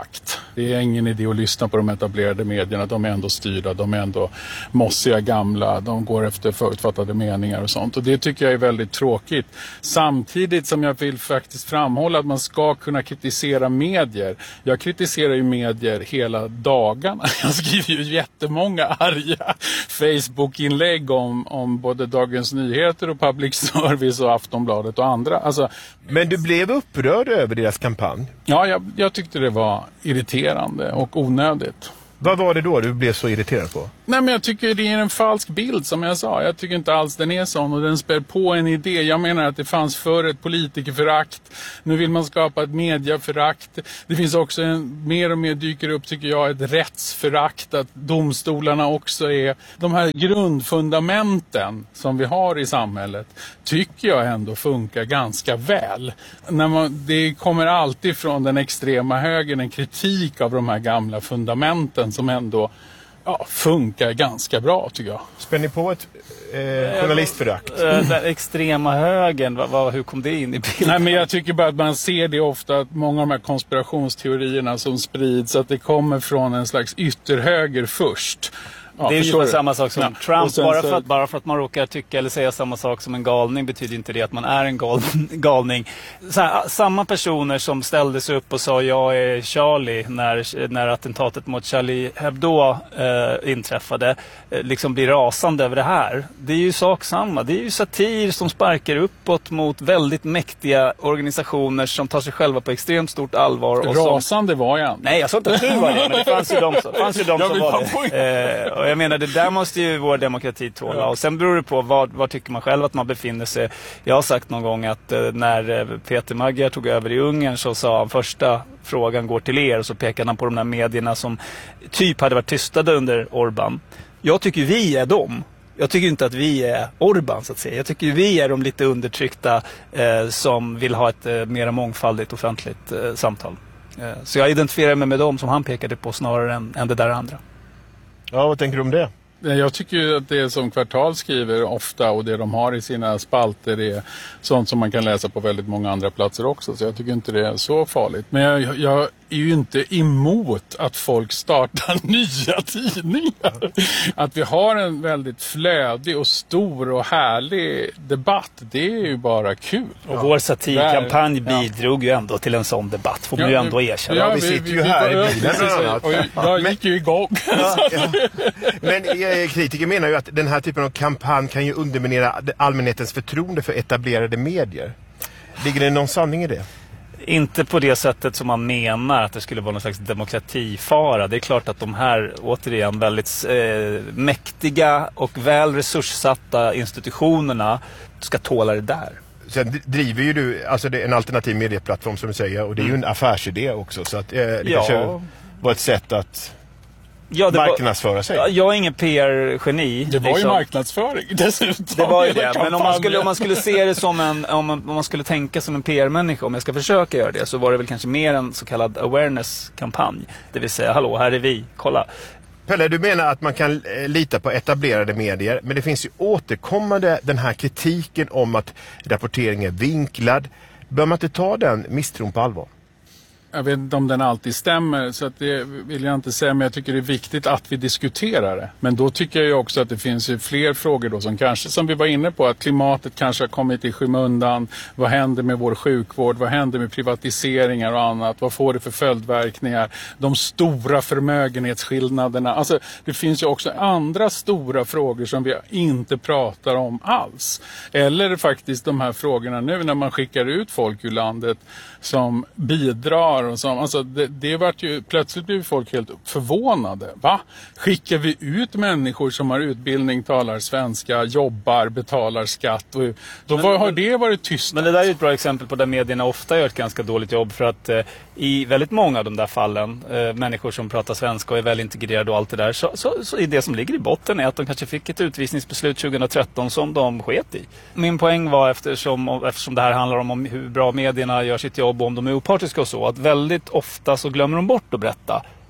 Speaker 6: Det är ingen idé att lyssna på de etablerade medierna. De är ändå styrda, de är ändå mossiga, gamla. De går efter förutfattade meningar och sånt. Och det tycker jag är väldigt tråkigt. Samtidigt som jag vill faktiskt framhålla att man ska kunna kritisera medier. Jag kritiserar ju medier hela dagarna. Jag skriver ju jättemånga arga Facebook-inlägg om, om både Dagens Nyheter och Public Service och Aftonbladet och andra. Alltså,
Speaker 5: men du blev upprörd över deras kampanj?
Speaker 6: Ja, jag, jag tyckte det var irriterande och onödigt.
Speaker 5: Vad var det då du blev så irriterad på?
Speaker 6: Nej, men jag tycker det är en falsk bild som jag sa. Jag tycker inte alls den är sån och den spär på en idé. Jag menar att det fanns förr ett politikerförakt. Nu vill man skapa ett mediaförakt. Det finns också en, mer och mer dyker upp tycker jag ett rättsförakt. Att domstolarna också är de här grundfundamenten som vi har i samhället. Tycker jag ändå funkar ganska väl. När man, det kommer alltid från den extrema högern en kritik av de här gamla fundamenten som ändå ja, funkar ganska bra tycker jag.
Speaker 5: Spänner ni på ett eh, journalistförakt?
Speaker 7: Den extrema högern, vad, vad, hur kom det in i bilden?
Speaker 6: Nej, men jag tycker bara att man ser det ofta att många av de här konspirationsteorierna som sprids att det kommer från en slags ytterhöger först. Ja,
Speaker 7: det är ju samma sak som
Speaker 6: ja.
Speaker 7: Trump.
Speaker 6: Sen,
Speaker 7: bara,
Speaker 6: så...
Speaker 7: för att, bara för att man råkar tycka eller säga samma sak som en galning betyder inte det att man är en gal, galning. Så här, samma personer som ställde sig upp och sa jag är Charlie när, när attentatet mot Charlie Hebdo eh, inträffade eh, liksom blir rasande över det här. Det är ju sak samma. Det är ju satir som sparkar uppåt mot väldigt mäktiga organisationer som tar sig själva på extremt stort allvar. Och
Speaker 6: rasande
Speaker 7: som...
Speaker 6: var jag.
Speaker 7: Nej, jag sa inte att du var det, men det fanns ju de som, fanns ju de som var det. Eh, och jag menar, det där måste ju vår demokrati tåla. Ja. Och sen beror det på vad, vad tycker man själv att man befinner sig. Jag har sagt någon gång att eh, när eh, Peter Magyar tog över i Ungern så sa han första frågan går till er och så pekade han på de där medierna som typ hade varit tystade under Orbán. Jag tycker vi är dem. Jag tycker inte att vi är Orbán så att säga. Jag tycker vi är de lite undertryckta eh, som vill ha ett eh, mer mångfaldigt offentligt eh, samtal. Eh, så jag identifierar mig med dem som han pekade på snarare än, än det där andra.
Speaker 5: Ja, vad tänker du om det?
Speaker 6: Jag tycker ju att det som Kvartal skriver ofta och det de har i sina spalter är sånt som man kan läsa på väldigt många andra platser också. Så jag tycker inte det är så farligt. Men jag, jag är ju inte emot att folk startar nya tidningar. Att vi har en väldigt flödig och stor och härlig debatt, det är ju bara kul.
Speaker 7: Och ja. Vår satirkampanj bidrog ja. ju ändå till en sån debatt, får man ja, ju ändå erkänna.
Speaker 5: Ja, vi, vi sitter vi, ju vi, här vi, i bilen bland annat.
Speaker 6: Och jag, jag gick ju igång. Ja, ja.
Speaker 5: Men kritiker menar ju att den här typen av kampanj kan ju underminera allmänhetens förtroende för etablerade medier. Ligger det någon sanning i det?
Speaker 7: Inte på det sättet som man menar att det skulle vara någon slags demokratifara. Det är klart att de här återigen väldigt eh, mäktiga och väl resurssatta institutionerna ska tåla det där.
Speaker 5: Sen driver ju du alltså det är en alternativ medieplattform som du säger och det är ju en affärsidé också så att eh, det
Speaker 7: ja.
Speaker 5: kanske var ett sätt att
Speaker 7: Ja,
Speaker 5: marknadsföra sig.
Speaker 7: Ja, jag är ingen P R-geni.
Speaker 6: Det var
Speaker 7: liksom.
Speaker 6: ju marknadsföring dessutom.
Speaker 7: Det var ju det. Men om man, skulle, om man skulle se det som en, om man, om man skulle tänka som en P R-människa, om jag ska försöka göra det, så var det väl kanske mer en så kallad awareness-kampanj. Det vill säga, hallå, här är vi, kolla.
Speaker 5: Pelle, du menar att man kan eh, lita på etablerade medier, men det finns ju återkommande den här kritiken om att rapporteringen är vinklad. Bör man inte ta den misstron på allvar?
Speaker 6: Jag vet inte om den alltid stämmer så att det vill jag inte säga, men jag tycker det är viktigt att vi diskuterar det. Men då tycker jag ju också att det finns ju fler frågor då som kanske, som vi var inne på, att klimatet kanske har kommit i skymundan. Vad händer med vår sjukvård? Vad händer med privatiseringar och annat? Vad får det för följdverkningar? De stora förmögenhetsskillnaderna. Alltså det finns ju också andra stora frågor som vi inte pratar om alls. Eller faktiskt de här frågorna nu när man skickar ut folk ur landet som bidrar och som, alltså det, det vart ju, plötsligt blev folk helt förvånade. Va? Skickar vi ut människor som har utbildning, talar svenska, jobbar, betalar skatt? Och, då men, var, har det varit tyst.
Speaker 7: Men det där är ju ett bra exempel på där medierna ofta gör ett ganska dåligt jobb för att eh, i väldigt många av de där fallen, eh, människor som pratar svenska och är väl integrerade och allt det där, så, så, så är det som ligger i botten är att de kanske fick ett utvisningsbeslut tjugohundratretton som de sket i. Min poäng var eftersom, eftersom det här handlar om, om hur bra medierna gör sitt jobb och om de är opartiska och så, att väldigt ofta så glömmer de bort att berätta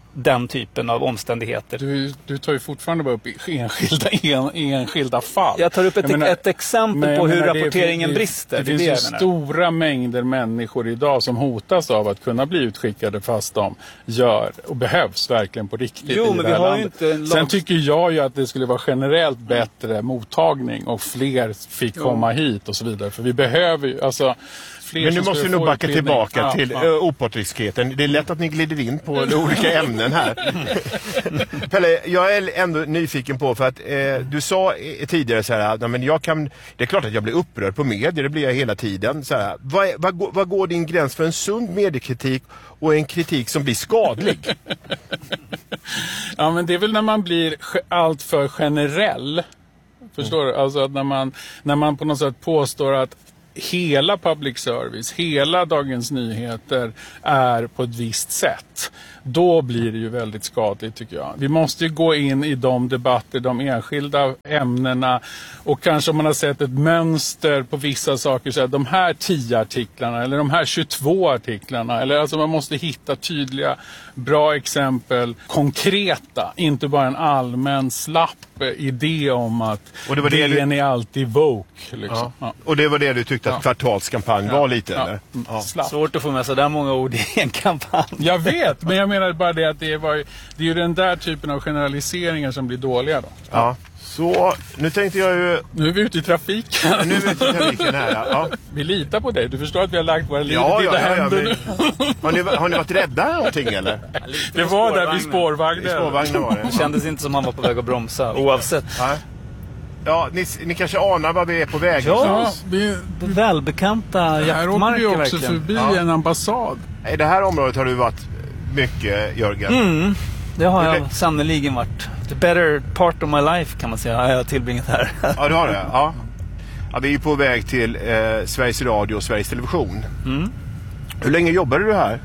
Speaker 7: den typen av omständigheter.
Speaker 6: Du, du tar ju fortfarande bara upp enskilda, en, enskilda fall.
Speaker 7: Jag tar upp ett,
Speaker 6: menar,
Speaker 7: ett exempel på hur menar, rapporteringen det, brister.
Speaker 6: Det, det, det finns ju stora mängder människor idag som hotas av att kunna bli utskickade fast de gör och behövs verkligen på riktigt
Speaker 7: jo,
Speaker 6: i
Speaker 7: men
Speaker 6: det
Speaker 7: vi
Speaker 6: här
Speaker 7: har
Speaker 6: landet.
Speaker 7: Ju inte
Speaker 6: Sen tycker jag ju att det skulle vara generellt bättre mottagning och fler fick jo. komma hit och så vidare. För vi behöver ju, alltså...
Speaker 5: Men nu måste vi nog backa tillbaka ja, till ja. opartiskheten. Det är lätt att ni glider in på olika ämnen här. Pelle, jag är ändå nyfiken på för att eh, du sa tidigare så här, men jag kan, det är klart att jag blir upprörd på medier, det blir jag hela tiden. Så här, vad, vad, vad går din gräns för en sund mediekritik och en kritik som blir skadlig?
Speaker 6: Ja, men det är väl när man blir allt för generell. Förstår du? Alltså att när man, när man på något sätt påstår att hela public service, hela Dagens Nyheter är på ett visst sätt. Då blir det ju väldigt skadligt tycker jag. Vi måste ju gå in i de debatter, de enskilda ämnena och kanske om man har sett ett mönster på vissa saker så att de här tio artiklarna eller de här tjugotvå artiklarna eller alltså man måste hitta tydliga bra exempel, konkreta, inte bara en allmän slapp idé om att
Speaker 5: och det var det
Speaker 6: D N
Speaker 5: du...
Speaker 6: är alltid woke liksom.
Speaker 5: Ja.
Speaker 6: Ja.
Speaker 5: Och det var det du tyckte att ja. kvartalskampanj
Speaker 6: ja.
Speaker 5: var lite
Speaker 6: ja.
Speaker 5: eller?
Speaker 7: Ja. Svårt att få med så där många ord i en kampanj.
Speaker 6: Jag vet, men jag menar bara det att det, var, det är ju den där typen av generaliseringar som blir dåliga då.
Speaker 5: Ja. Så, nu tänkte jag ju...
Speaker 6: Nu är vi ute i trafiken.
Speaker 5: Nu är vi ute i trafiken här, ja.
Speaker 6: Vi litar på dig. Du förstår att vi har lagt våra liv
Speaker 5: ja,
Speaker 6: i
Speaker 5: ja,
Speaker 6: dina
Speaker 5: ja,
Speaker 6: händer.
Speaker 5: Men, har, ni, har ni varit rädda någonting eller?
Speaker 6: Det var där vid spårvagnen.
Speaker 5: I spårvagnen var det.
Speaker 7: Det kändes inte som han var på väg att bromsa, oavsett.
Speaker 5: Ja, ja ni, ni kanske anar vad vi är på väg.
Speaker 7: Ja, vi, välbekanta jaktmarker.
Speaker 6: Här åker vi också
Speaker 7: verkligen.
Speaker 6: förbi
Speaker 5: ja.
Speaker 6: en ambassad.
Speaker 5: I det här området har du varit mycket, Jörgen.
Speaker 7: Mm. Det har jag
Speaker 5: det...
Speaker 7: sannoliken varit. The better part of my life kan man säga har jag tillbringat här.
Speaker 5: Ja, du har det. Ja. Ja, vi är på väg till eh, Sveriges Radio och Sveriges Television.
Speaker 7: Mm.
Speaker 5: Hur länge jobbade du här?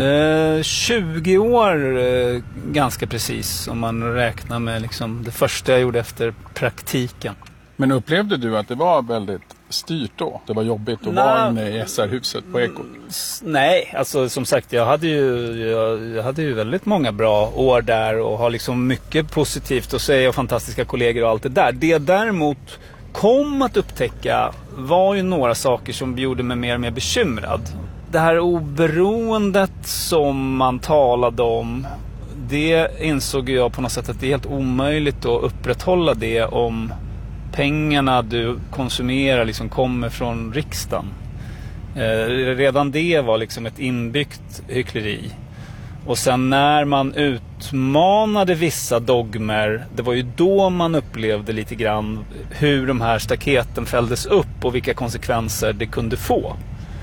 Speaker 7: Eh, tjugo år eh, ganska precis om man räknar med liksom, det första jag gjorde efter praktiken.
Speaker 6: Men upplevde du att det var väldigt styrt då? Det var jobbigt att vara inne i S R-huset på Ekot?
Speaker 7: Nej, alltså som sagt jag hade, ju, jag, jag hade ju väldigt många bra år där och har liksom mycket positivt att säga och fantastiska kollegor och allt det där. Det jag däremot kom att upptäcka var ju några saker som gjorde mig mer och mer bekymrad. Det här oberoendet som man talade om, det insåg jag på något sätt att det är helt omöjligt att upprätthålla det om pengarna du konsumerar liksom kommer från riksdagen. Eh, redan det var liksom ett inbyggt hyckleri. Och sen när man utmanade vissa dogmer, det var ju då man upplevde lite grann hur de här staketen fälldes upp och vilka konsekvenser det kunde få.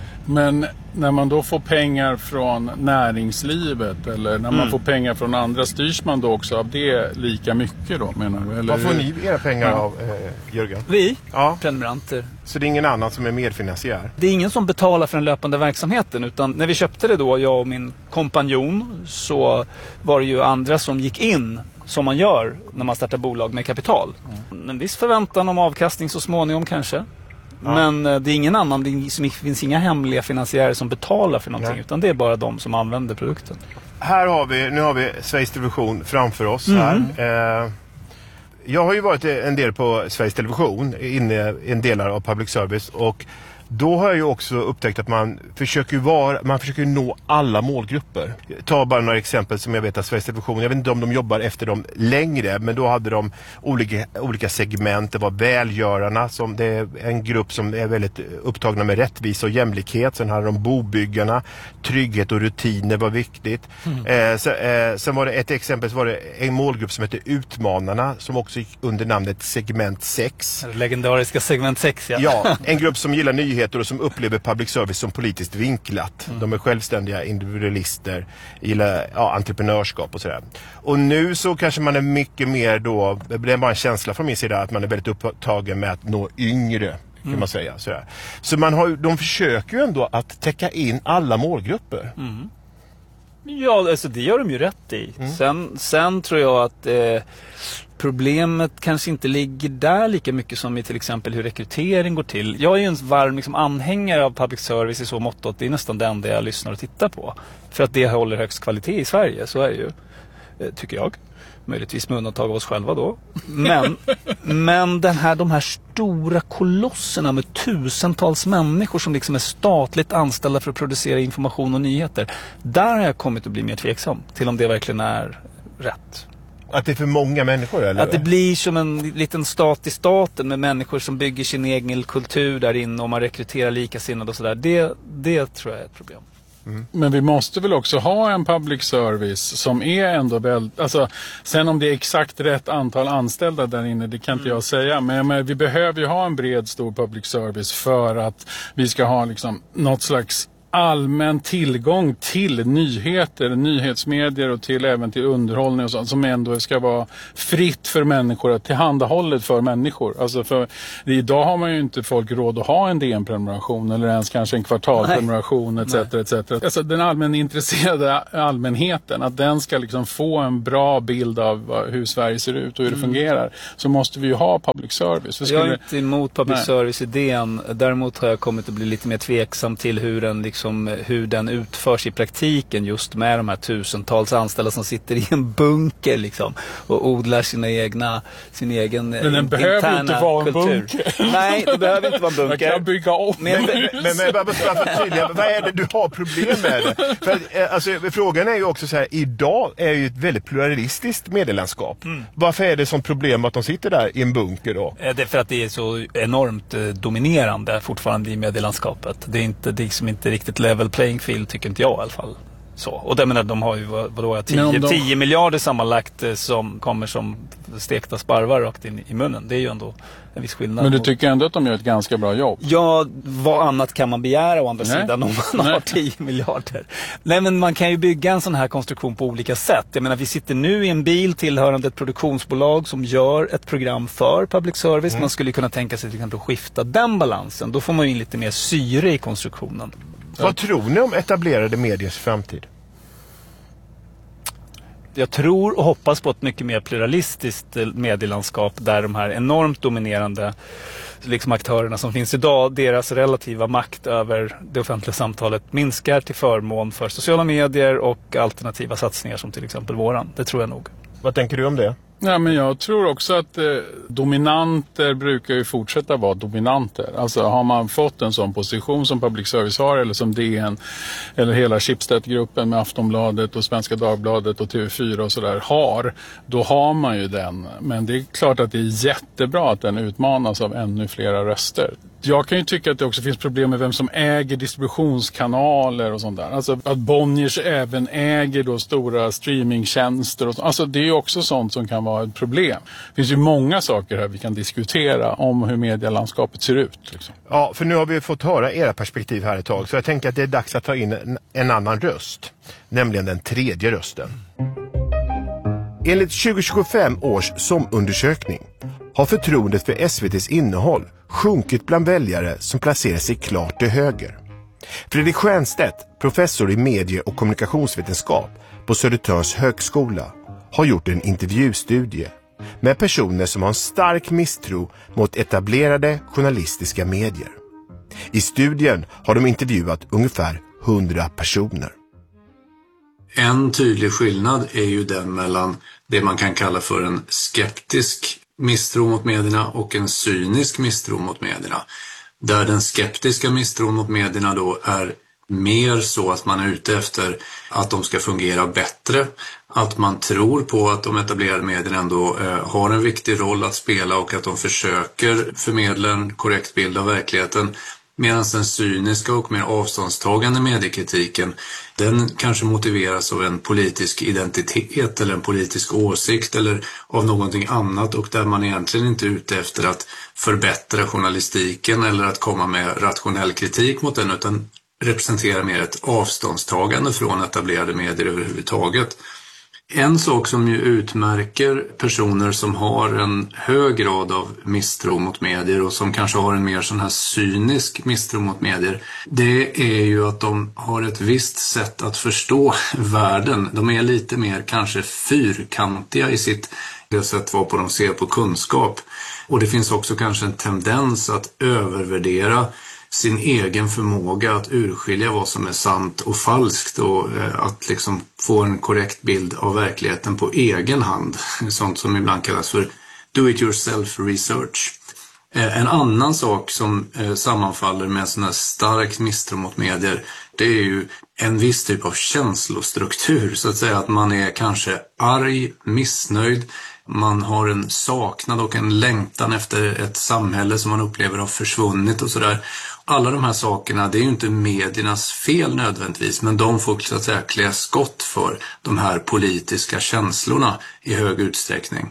Speaker 6: Men när man då får pengar från näringslivet eller när man mm. får pengar från andra, styrs man då också av det lika mycket då, menar du? Eller
Speaker 5: vad får
Speaker 6: hur?
Speaker 5: ni era pengar ja. av, eh, Jörgen?
Speaker 7: Vi,
Speaker 5: ja.
Speaker 7: prenumeranter.
Speaker 5: Så det är ingen annan som är medfinansiär?
Speaker 7: Det är ingen som betalar för den löpande verksamheten, utan när vi köpte det då, jag och min kompanjon, så var det ju andra som gick in som man gör när man startar bolag med kapital. Mm. En viss förväntan om avkastning så småningom kanske. Ja. Men det är ingen annan, det finns inga hemliga finansiärer som betalar för någonting. Nej. Utan det är bara de som använder produkten.
Speaker 5: Här har vi, nu har vi Sveriges Television framför oss här. Mm. Eh, jag har ju varit en del på Sveriges Television, inne i en delar av public service, och då har jag ju också upptäckt att man försöker vara, man försöker nå alla målgrupper. Ta bara några exempel som jag vet att Sveriges Television, jag vet inte om de jobbar efter dem längre, men då hade de olika, olika segment. Det var välgörarna, som det är en grupp som är väldigt upptagna med rättvisa och jämlikhet. Sen hade de bobyggarna, trygghet och rutiner var viktigt. Mm. Eh, så, eh, sen var det ett exempel, så var det en målgrupp som heter Utmanarna, som också gick under namnet segment sex.
Speaker 7: Legendariska segment sex, ja.
Speaker 5: Ja, en grupp som gillar nyheter och som upplever public service som politiskt vinklat. Mm. De är självständiga individualister, gillar ja, entreprenörskap och sådär. Och nu så kanske man är mycket mer då, det är bara en känsla från min sida att man är väldigt upptagen med att nå yngre, kan mm. man säga. Sådär. Så man har, de försöker ju ändå att täcka in alla målgrupper.
Speaker 7: Mm. Ja, alltså det gör de ju rätt i. Mm. Sen, sen tror jag att eh, problemet kanske inte ligger där lika mycket som i till exempel hur rekrytering går till. Jag är ju en varm liksom, anhängare av public service i så mått att det är nästan det enda jag lyssnar och tittar på. För att det håller högst kvalitet i Sverige, så är det ju. tycker jag. Möjligtvis med undantag av oss själva då. Men, men den här, de här stora kolosserna med tusentals människor som liksom är statligt anställda för att producera information och nyheter. Där har jag kommit att bli mer tveksam till om det verkligen är rätt.
Speaker 5: Att det är för många människor, eller?
Speaker 7: Att det blir som en liten stat i staten med människor som bygger sin egen kultur där inne och man rekryterar likasinnade och sådär. Det, det tror jag är ett problem.
Speaker 6: Mm. Men vi måste väl också ha en public service som är ändå väl, alltså sen om det är exakt rätt antal anställda där inne, det kan inte mm. jag säga, men, men vi behöver ju ha en bred stor public service för att vi ska ha liksom något slags allmän tillgång till nyheter, nyhetsmedier och till även till underhållning och sånt som ändå ska vara fritt för människor, att tillhandahållet för människor. Alltså för idag har man ju inte folk råd att ha en D N-prenumeration eller ens kanske en kvartalprenumeration et cetera et cetera. Alltså den allmän intresserade allmänheten, att den ska liksom få en bra bild av hur Sverige ser ut och hur det mm. fungerar, så måste vi ju ha public service.
Speaker 7: Jag är inte emot public service-idén, däremot har jag kommit att bli lite mer tveksam till hur den liksom Som hur den utförs i praktiken, just med de här tusentals anställda som sitter i en bunker liksom och odlar sina egna, sin egen
Speaker 6: men den behöver inte vara en bunker.
Speaker 7: Nej, det behöver inte vara en bunker.
Speaker 6: Man kan bygga om.
Speaker 5: Men, men, men, men bara för tydliga, vad är det du har problem med det? För, alltså, frågan är ju också så här, idag är ju ett väldigt pluralistiskt medielandskap. Mm. Varför är det som problem att de sitter där i en bunker då?
Speaker 7: Det är för att det är så enormt eh, dominerande fortfarande i medielandskapet. Det är inte, det är liksom inte riktigt ett level playing field, tycker inte jag i alla fall. Så. Och det menar, de har ju vadå, tio, de... tio miljarder sammanlagt som kommer som stekta sparvar rakt in i munnen. Det är ju ändå en viss skillnad.
Speaker 6: Men du tycker ändå att de gör ett ganska bra jobb?
Speaker 7: Ja, vad annat kan man begära å andra Nej. sidan om man Nej. har tio miljarder? Nej, men man kan ju bygga en sån här konstruktion på olika sätt. Jag menar, vi sitter nu i en bil tillhörande ett produktionsbolag som gör ett program för public service. Mm. Man skulle kunna tänka sig till exempel att skifta den balansen. Då får man ju in lite mer syre i konstruktionen.
Speaker 5: Vad tror ni om etablerade mediers framtid?
Speaker 7: Jag tror och hoppas på ett mycket mer pluralistiskt medielandskap där de här enormt dominerande liksom aktörerna som finns idag, deras relativa makt över det offentliga samtalet minskar till förmån för sociala medier och alternativa satsningar som till exempel våran. Det tror jag nog.
Speaker 5: Vad tänker du om det?
Speaker 6: Ja, men jag tror också att eh, dominanter brukar ju fortsätta vara dominanter. Alltså har man fått en sån position som public service har, eller som D N eller hela Schibsted-gruppen med Aftonbladet och Svenska Dagbladet och T V fyra och sådär har, då har man ju den. Men det är klart att det är jättebra att den utmanas av ännu flera röster. Jag kan ju tycka att det också finns problem med vem som äger distributionskanaler och sånt där. Alltså att Bonniers även äger då stora streamingtjänster och så. Alltså det är ju också sånt som kan vara ett problem. Det finns ju många saker här vi kan diskutera om hur medielandskapet ser ut. Liksom.
Speaker 5: Ja, för nu har vi fått höra era perspektiv här ett tag, så jag tänker att det är dags att ta in en, en annan röst. Nämligen den tredje rösten. Enligt tjugo tjugofem års SOM-undersökning har förtroendet för S V T:s innehåll sjunkit bland väljare som placerar sig klart till höger. Fredrik Stiernstedt, professor i medie- och kommunikationsvetenskap på Södertörns högskola, har gjort en intervjustudie med personer som har en stark misstro mot etablerade journalistiska medier. I studien har de intervjuat ungefär hundra personer.
Speaker 9: En tydlig skillnad är ju den mellan det man kan kalla för en skeptisk misstro mot medierna och en cynisk misstro mot medierna. Där den skeptiska misstron mot medierna då är mer så att man är ute efter att de ska fungera bättre. Att man tror på att de etablerade medierna ändå eh, har en viktig roll att spela och att de försöker förmedla en korrekt bild av verkligheten. Medan den cyniska och mer avståndstagande mediekritiken, den kanske motiveras av en politisk identitet eller en politisk åsikt eller av någonting annat, och där man egentligen inte är ute efter att förbättra journalistiken eller att komma med rationell kritik mot den, utan representerar mer ett avståndstagande från etablerade medier överhuvudtaget. En sak som ju utmärker personer som har en hög grad av misstro mot medier och som kanske har en mer sån här cynisk misstro mot medier, det är ju att de har ett visst sätt att förstå världen. De är lite mer kanske fyrkantiga i sitt sätt varpå de ser på kunskap. Och det finns också kanske en tendens att övervärdera sin egen förmåga att urskilja vad som är sant och falskt och eh, att liksom få en korrekt bild av verkligheten på egen hand. Sånt som ibland kallas för do-it-yourself research. Eh, en annan sak som eh, sammanfaller med en sån här stark misstro mot medier, det är ju en viss typ av känslostruktur, så att säga, att man är kanske arg, missnöjd, man har en saknad och en längtan efter ett samhälle som man upplever har försvunnit och sådär. Alla de här sakerna, det är ju inte mediernas fel nödvändigtvis, men de får så att säga klä skott för de här politiska känslorna i hög utsträckning.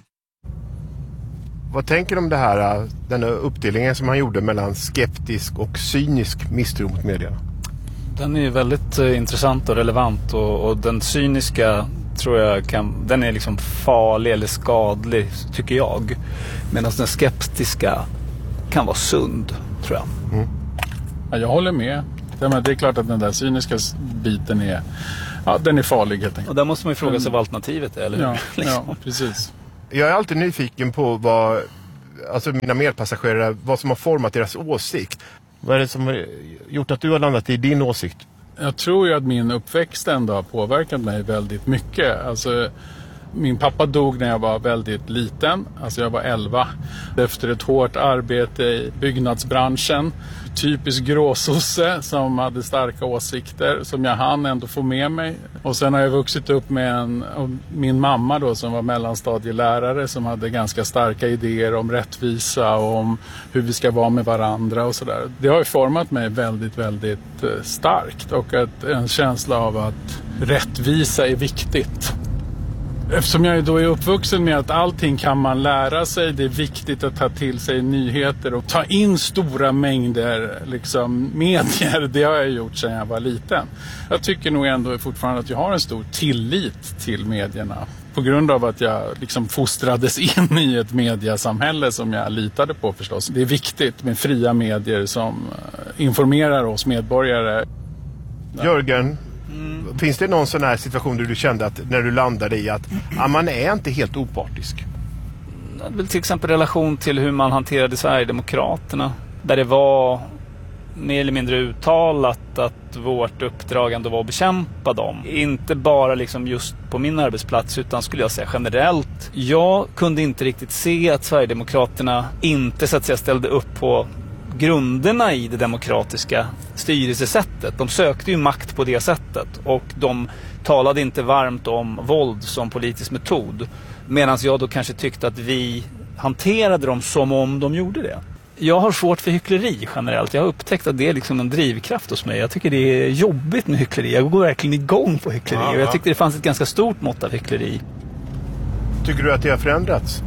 Speaker 5: Vad tänker du om det här, den här uppdelningen som han gjorde mellan skeptisk och cynisk misstro mot medierna?
Speaker 7: Den är ju väldigt eh, intressant och relevant, och, och den cyniska tror jag kan, den är liksom farlig eller skadlig, tycker jag. Medan den skeptiska kan vara sund, tror jag.
Speaker 6: Mm. Ja, jag håller med. Det är klart att den där cyniska biten är, ja, den är farlig helt enkelt.
Speaker 7: Och där måste man ju fråga sig vad alternativet är, eller hur?
Speaker 6: Ja,
Speaker 7: liksom.
Speaker 6: ja, precis.
Speaker 5: Jag är alltid nyfiken på vad, alltså mina medpassagerare, vad som har format deras åsikt. Vad är det som har gjort att du har landat i din åsikt?
Speaker 6: Jag tror ju att min uppväxt ändå har påverkat mig väldigt mycket. Alltså, min pappa dog när jag var väldigt liten, alltså jag var elva. Efter ett hårt arbete i byggnadsbranschen. Typisk gråsosse som hade starka åsikter som jag hann ändå få med mig. Och sen har jag vuxit upp med en, min mamma då, som var mellanstadielärare, som hade ganska starka idéer om rättvisa och om hur vi ska vara med varandra och sådär. Det har ju format mig väldigt, väldigt starkt, och att en känsla av att rättvisa är viktigt. Eftersom jag då är uppvuxen med att allting kan man lära sig, det är viktigt att ta till sig nyheter och ta in stora mängder liksom, medier. Det har jag gjort sedan jag var liten. Jag tycker nog ändå fortfarande att jag har en stor tillit till medierna. På grund av att jag liksom fostrades in i ett mediasamhälle som jag litade på förstås. Det är viktigt med fria medier som informerar oss medborgare.
Speaker 5: Jörgen, mm. finns det någon sån här situation där du kände att när du landade i att ja, man är inte helt opartisk?
Speaker 7: Till exempel relation till hur man hanterade Sverigedemokraterna. Där det var mer eller mindre uttalat att vårt uppdrag ändå var att bekämpa dem. Inte bara liksom just på min arbetsplats, utan skulle jag säga generellt. Jag kunde inte riktigt se att Sverigedemokraterna inte så att säga ställde upp på grunderna i det demokratiska styrelsesättet. De sökte ju makt på det sättet, och de talade inte varmt om våld som politisk metod. Medan jag då kanske tyckte att vi hanterade dem som om de gjorde det. Jag har svårt för hyckleri generellt. Jag har upptäckt att det är liksom en drivkraft hos mig. Jag tycker det är jobbigt med hyckleri. Jag går verkligen igång på hyckleri. Ja, ja. Och jag tyckte det fanns ett ganska stort mått av hyckleri.
Speaker 5: Tycker du att det har förändrats?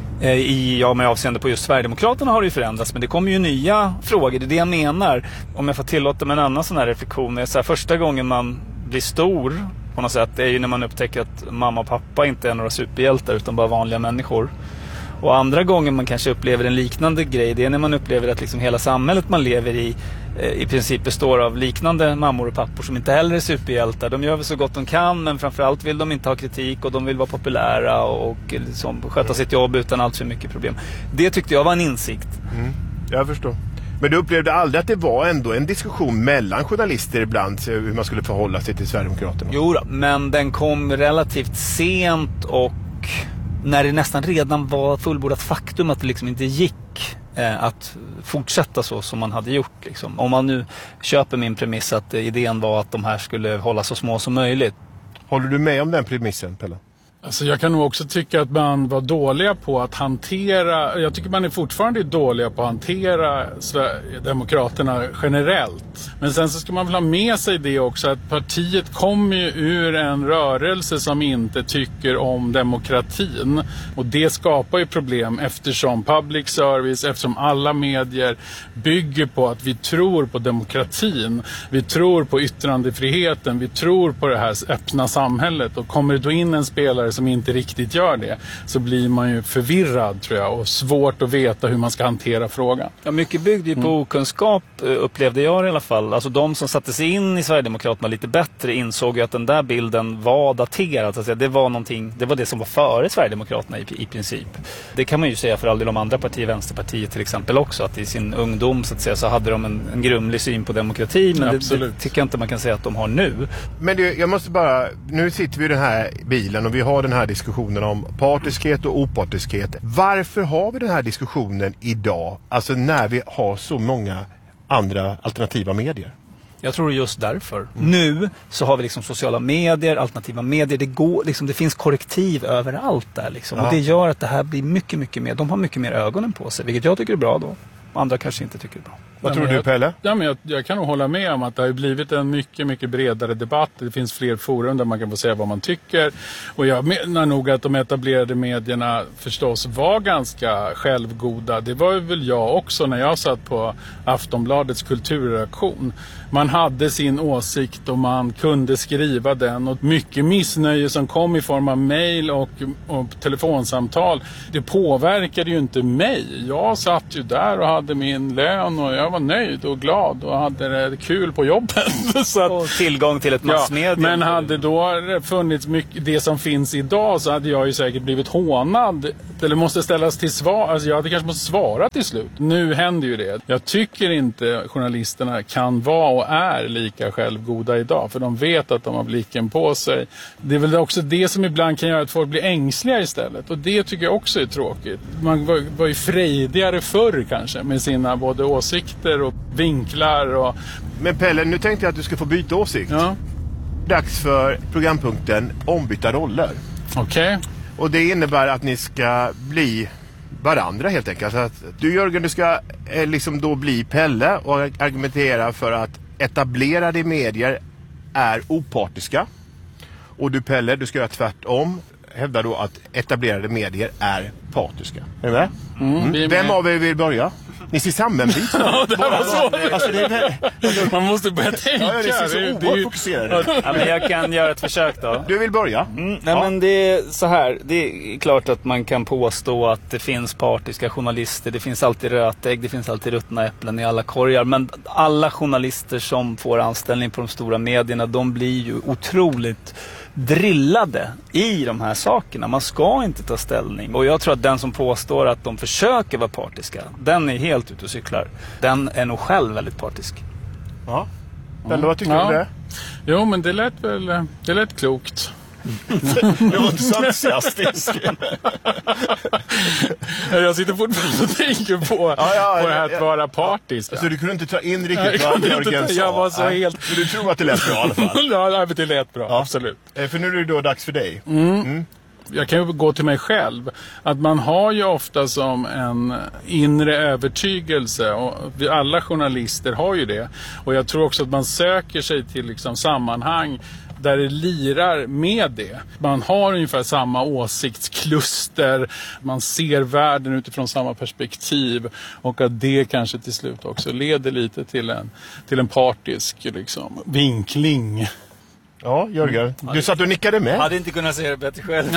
Speaker 7: I, ja, med avseende på just Sverigedemokraterna har det ju förändrats, men det kommer ju nya frågor. Det är det jag menar. Om jag får tillåta mig en annan sån här reflektion. Är så här, första gången man blir stor på något sätt, det är ju när man upptäcker att mamma och pappa inte är några superhjältar utan bara vanliga människor. Och andra gången man kanske upplever en liknande grej, det är när man upplever att liksom hela samhället man lever i i princip består av liknande mammor och pappor som inte heller är superhjältar. De gör väl så gott de kan, men framförallt vill de inte ha kritik, och de vill vara populära och liksom sköta sitt jobb utan allt för mycket problem. Det tyckte jag var en insikt.
Speaker 5: Mm, jag förstår. Men du upplevde aldrig att det var ändå en diskussion mellan journalister ibland hur man skulle förhålla sig till Sverigedemokraterna?
Speaker 7: Jo då, men den kom relativt sent, och när det nästan redan var fullbordat faktum att det liksom inte gick eh, att fortsätta så som man hade gjort. Liksom. Om man nu köper min premiss att eh, idén var att de här skulle hålla så små som möjligt.
Speaker 5: Håller du med om den premissen, Pelle?
Speaker 6: Alltså jag kan nog också tycka att man var dåliga på att hantera, jag tycker man är fortfarande dåliga på att hantera Sverigedemokraterna generellt. Men sen så ska man väl ha med sig det också, att partiet kommer ju ur en rörelse som inte tycker om demokratin. Och det skapar ju problem eftersom public service, eftersom alla medier bygger på att vi tror på demokratin. Vi tror på yttrandefriheten, vi tror på det här öppna samhället. Och kommer det då in en spelare som inte riktigt gör det, så blir man ju förvirrad tror jag och svårt att veta hur man ska hantera frågan.
Speaker 7: Ja, mycket byggde ju på mm. okunskap upplevde jag i alla fall. Alltså de som satte sig in i Sverigedemokraterna lite bättre insåg ju att den där bilden var daterad. Alltså det var någonting, det var det som var före Sverigedemokraterna i, i princip. Det kan man ju säga för all del om andra partier, Vänsterpartiet till exempel också, att i sin ungdom så att säga så hade de en, en grumlig syn på demokrati, men det, det tycker jag inte man kan säga att de har nu.
Speaker 5: Men det, jag måste bara, nu sitter vi i den här bilen och vi har den här diskussionen om partiskhet och opartiskhet. Varför har vi den här diskussionen idag? Alltså när vi har så många andra alternativa medier?
Speaker 7: Jag tror just därför. Mm. Nu så har vi liksom sociala medier, alternativa medier. Det, går, liksom, det finns korrektiv överallt där. Liksom. Ja. Och det gör att det här blir mycket, mycket mer. De har mycket mer ögonen på sig, vilket jag tycker är bra då. Andra kanske inte tycker det är bra.
Speaker 5: Vad tror du, Pelle?
Speaker 6: Ja, men jag, jag kan nog hålla med om att det har blivit en mycket, mycket bredare debatt. Det finns fler forum där man kan få säga vad man tycker. Och jag menar nog att de etablerade medierna förstås var ganska självgoda. Det var väl jag också när jag satt på Aftonbladets kulturredaktion. Man hade sin åsikt och man kunde skriva den. Och mycket missnöje som kom i form av mejl och, och telefonsamtal, det påverkade ju inte mig. Jag satt ju där och hade min lön och jag var nöjd och glad och hade det kul på jobbet. Så att,
Speaker 7: och tillgång till ett massmedia.
Speaker 6: Ja, men hade då funnits mycket, det som finns idag, så hade jag ju säkert blivit hånad. Eller måste ställas till svar. Alltså jag hade kanske måste svara till slut. Nu händer ju det. Jag tycker inte journalisterna kan vara och är lika självgoda idag. För de vet att de har blicken på sig. Det är väl också det som ibland kan göra att folk blir ängsliga istället. Och det tycker jag också är tråkigt. Man var, var ju frejdigare förr kanske med sina både åsikter och vinklar. Och...
Speaker 5: Men Pelle, nu tänkte jag att du ska få byta åsikt.
Speaker 6: Ja.
Speaker 5: Dags för programpunkten Ombytta roller.
Speaker 6: Okej. Okay.
Speaker 5: Och det innebär att ni ska bli varandra helt enkelt. Så att du Jörgen, du ska eh, liksom då bli Pelle och argumentera för att etablerade medier är opartiska. Och du Pelle, du ska göra tvärtom. Hävda då att etablerade medier är partiska. Är du med?
Speaker 6: Mm. Mm.
Speaker 5: Vem av er vill börja? Ni ser sammanbit.
Speaker 6: Ja, det var så. Alltså, det är... Man måste börja tänka.
Speaker 5: Ja, det är så
Speaker 6: det,
Speaker 5: oerhört fokuserade.
Speaker 7: Ja, men jag kan göra ett försök då.
Speaker 5: Du vill börja?
Speaker 7: Mm, nej, ja. Men det är så här. Det är klart att man kan påstå att det finns partiska journalister. Det finns alltid rötägg, det finns alltid ruttna äpplen i alla korgar. Men alla journalister som får anställning på de stora medierna, de blir ju otroligt drillade i de här sakerna. Man ska inte ta ställning. Och jag tror att den som påstår att de försöker vara partiska, den är helt ute och cyklar. Den är nog själv väldigt partisk.
Speaker 5: Ja. Pelle, vad tycker du om det?
Speaker 6: Jo, men det lät väl det lät klokt.
Speaker 5: Det var inte så entusiastisk.
Speaker 6: Jag sitter fortfarande och tänker på, ja, ja, på det här att vara partisk.
Speaker 5: Så du kunde inte ta in riktigt vad Jörgen sa?
Speaker 6: Jag var så helt...
Speaker 5: Men du tror att det lät bra i alla fall?
Speaker 6: Ja, det lät bra, ja. Absolut.
Speaker 5: För nu är det då dags för dig.
Speaker 6: Mm. Mm. Jag kan ju gå till mig själv. Att man har ju ofta som en inre övertygelse. Och vi alla journalister har ju det. Och jag tror också att man söker sig till liksom sammanhang där det lirar med det. Man har ungefär samma åsiktskluster. Man ser världen utifrån samma perspektiv. Och att det kanske till slut också leder lite till en, till en partisk liksom, vinkling.
Speaker 5: Ja, Jörgen. Du satt och nickade med.
Speaker 7: Jag hade inte kunnat säga det bättre själv.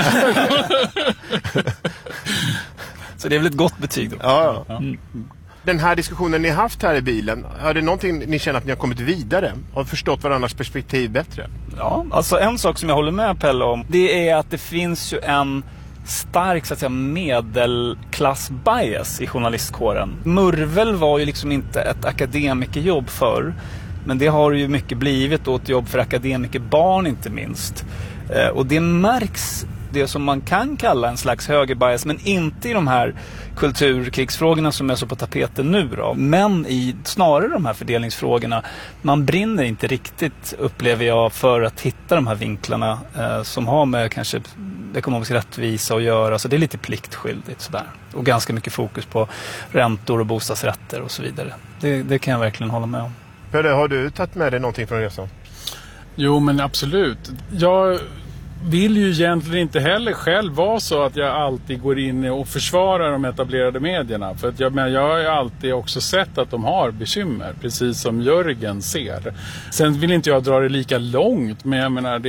Speaker 7: Så det är väl ett gott betyg då.
Speaker 5: Ja, ja. Mm. Den här diskussionen ni har haft här i bilen, är det någonting ni känner att ni har kommit vidare? Har förstått varandras perspektiv bättre?
Speaker 7: Ja, alltså en sak som jag håller med Pelle om, det är att det finns ju en stark så att säga medelklass-bias i journalistkåren. Murvel var ju liksom inte ett akademikerjobb för. Men det har ju mycket blivit då ett jobb för akademikerbarn inte minst. Eh, och det märks det som man kan kalla en slags högerbias, men inte i de här kulturkrigsfrågorna som är så på tapeten nu då. Men i snarare de här fördelningsfrågorna, man brinner inte riktigt, upplever jag, för att hitta de här vinklarna eh, som har med kanske ekonomisk rättvisa att göra. Så det är lite pliktskyldigt sådär. Och ganska mycket fokus på räntor och bostadsrätter och så vidare. Det, det kan jag verkligen hålla med om.
Speaker 5: Pelle, har du tagit med dig någonting från resan?
Speaker 6: Jo, men absolut. Jag vill ju egentligen inte heller själv vara så att jag alltid går in och försvarar de etablerade medierna. För att jag, men jag har ju alltid också sett att de har bekymmer, precis som Jörgen ser. Sen vill inte jag dra det lika långt, men jag menar det,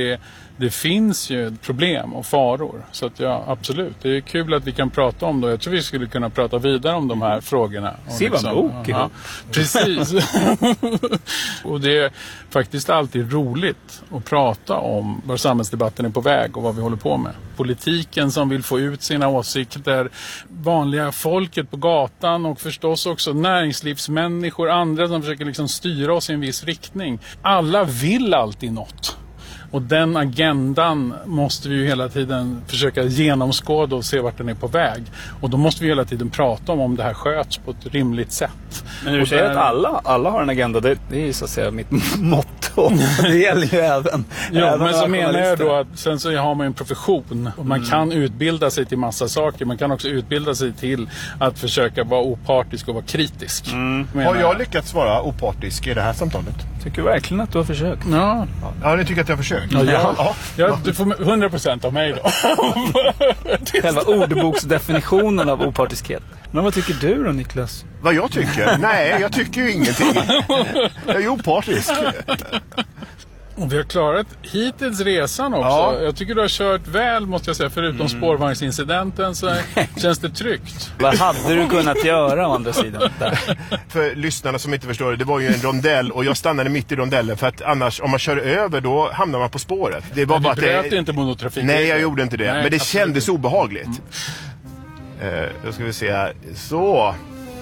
Speaker 6: det finns ju problem och faror. Så att ja, absolut. Det är kul att vi kan prata om det. Jag tror vi skulle kunna prata vidare om de här frågorna.
Speaker 7: Se vad liksom, bok. Ja,
Speaker 6: precis. Och det är faktiskt alltid roligt att prata om var samhällsdebatten är på väg och vad vi håller på med. Politiken som vill få ut sina åsikter, vanliga folket på gatan och förstås också näringslivsmänniskor, andra som försöker liksom styra oss i en viss riktning. Alla vill alltid något. Och den agendan måste vi ju hela tiden försöka genomskåda och se vart den är på väg. Och då måste vi hela tiden prata om om det här sköts på ett rimligt sätt.
Speaker 7: Men du säger där... att alla, alla har en agenda, det, det är ju så att säga mitt motto. Det gäller ju även.
Speaker 6: Ja,
Speaker 7: även
Speaker 6: men så menar jag då att sen så har man en profession. Och man mm. kan utbilda sig till massa saker. Man kan också utbilda sig till att försöka vara opartisk och vara kritisk.
Speaker 5: Mm. Har jag lyckats vara opartisk i det här samtalet?
Speaker 7: Tycker verkligen att du har försökt.
Speaker 6: Ja,
Speaker 5: ja ni tycker att jag har försökt.
Speaker 6: Ja, ja. Ja. Ja, du får hundra procent av mig då.
Speaker 7: Själva ordboksdefinitionen av opartiskhet. Men vad tycker du då, Niklas?
Speaker 5: Vad jag tycker? Nej, jag tycker ju ingenting. Jag är ju opartisk.
Speaker 6: Och vi har klarat hittills resan också. Ja. Jag tycker du har kört väl, måste jag säga. Förutom mm. spårvagnsincidenten så känns det tryggt.
Speaker 7: Vad hade du kunnat göra å andra sidan? Där?
Speaker 5: För lyssnarna som inte förstår det, det var ju en rondell och jag stannade mitt i rondellen. För att annars, om man kör över, då hamnar man på spåret. Det var
Speaker 6: men
Speaker 5: bara
Speaker 6: du bröt
Speaker 5: att det...
Speaker 6: inte mot trafik.
Speaker 5: Nej, jag gjorde inte det.
Speaker 6: Nej,
Speaker 5: men det
Speaker 6: absolut.
Speaker 5: kändes obehagligt. Mm. Uh, då ska vi se här. Så...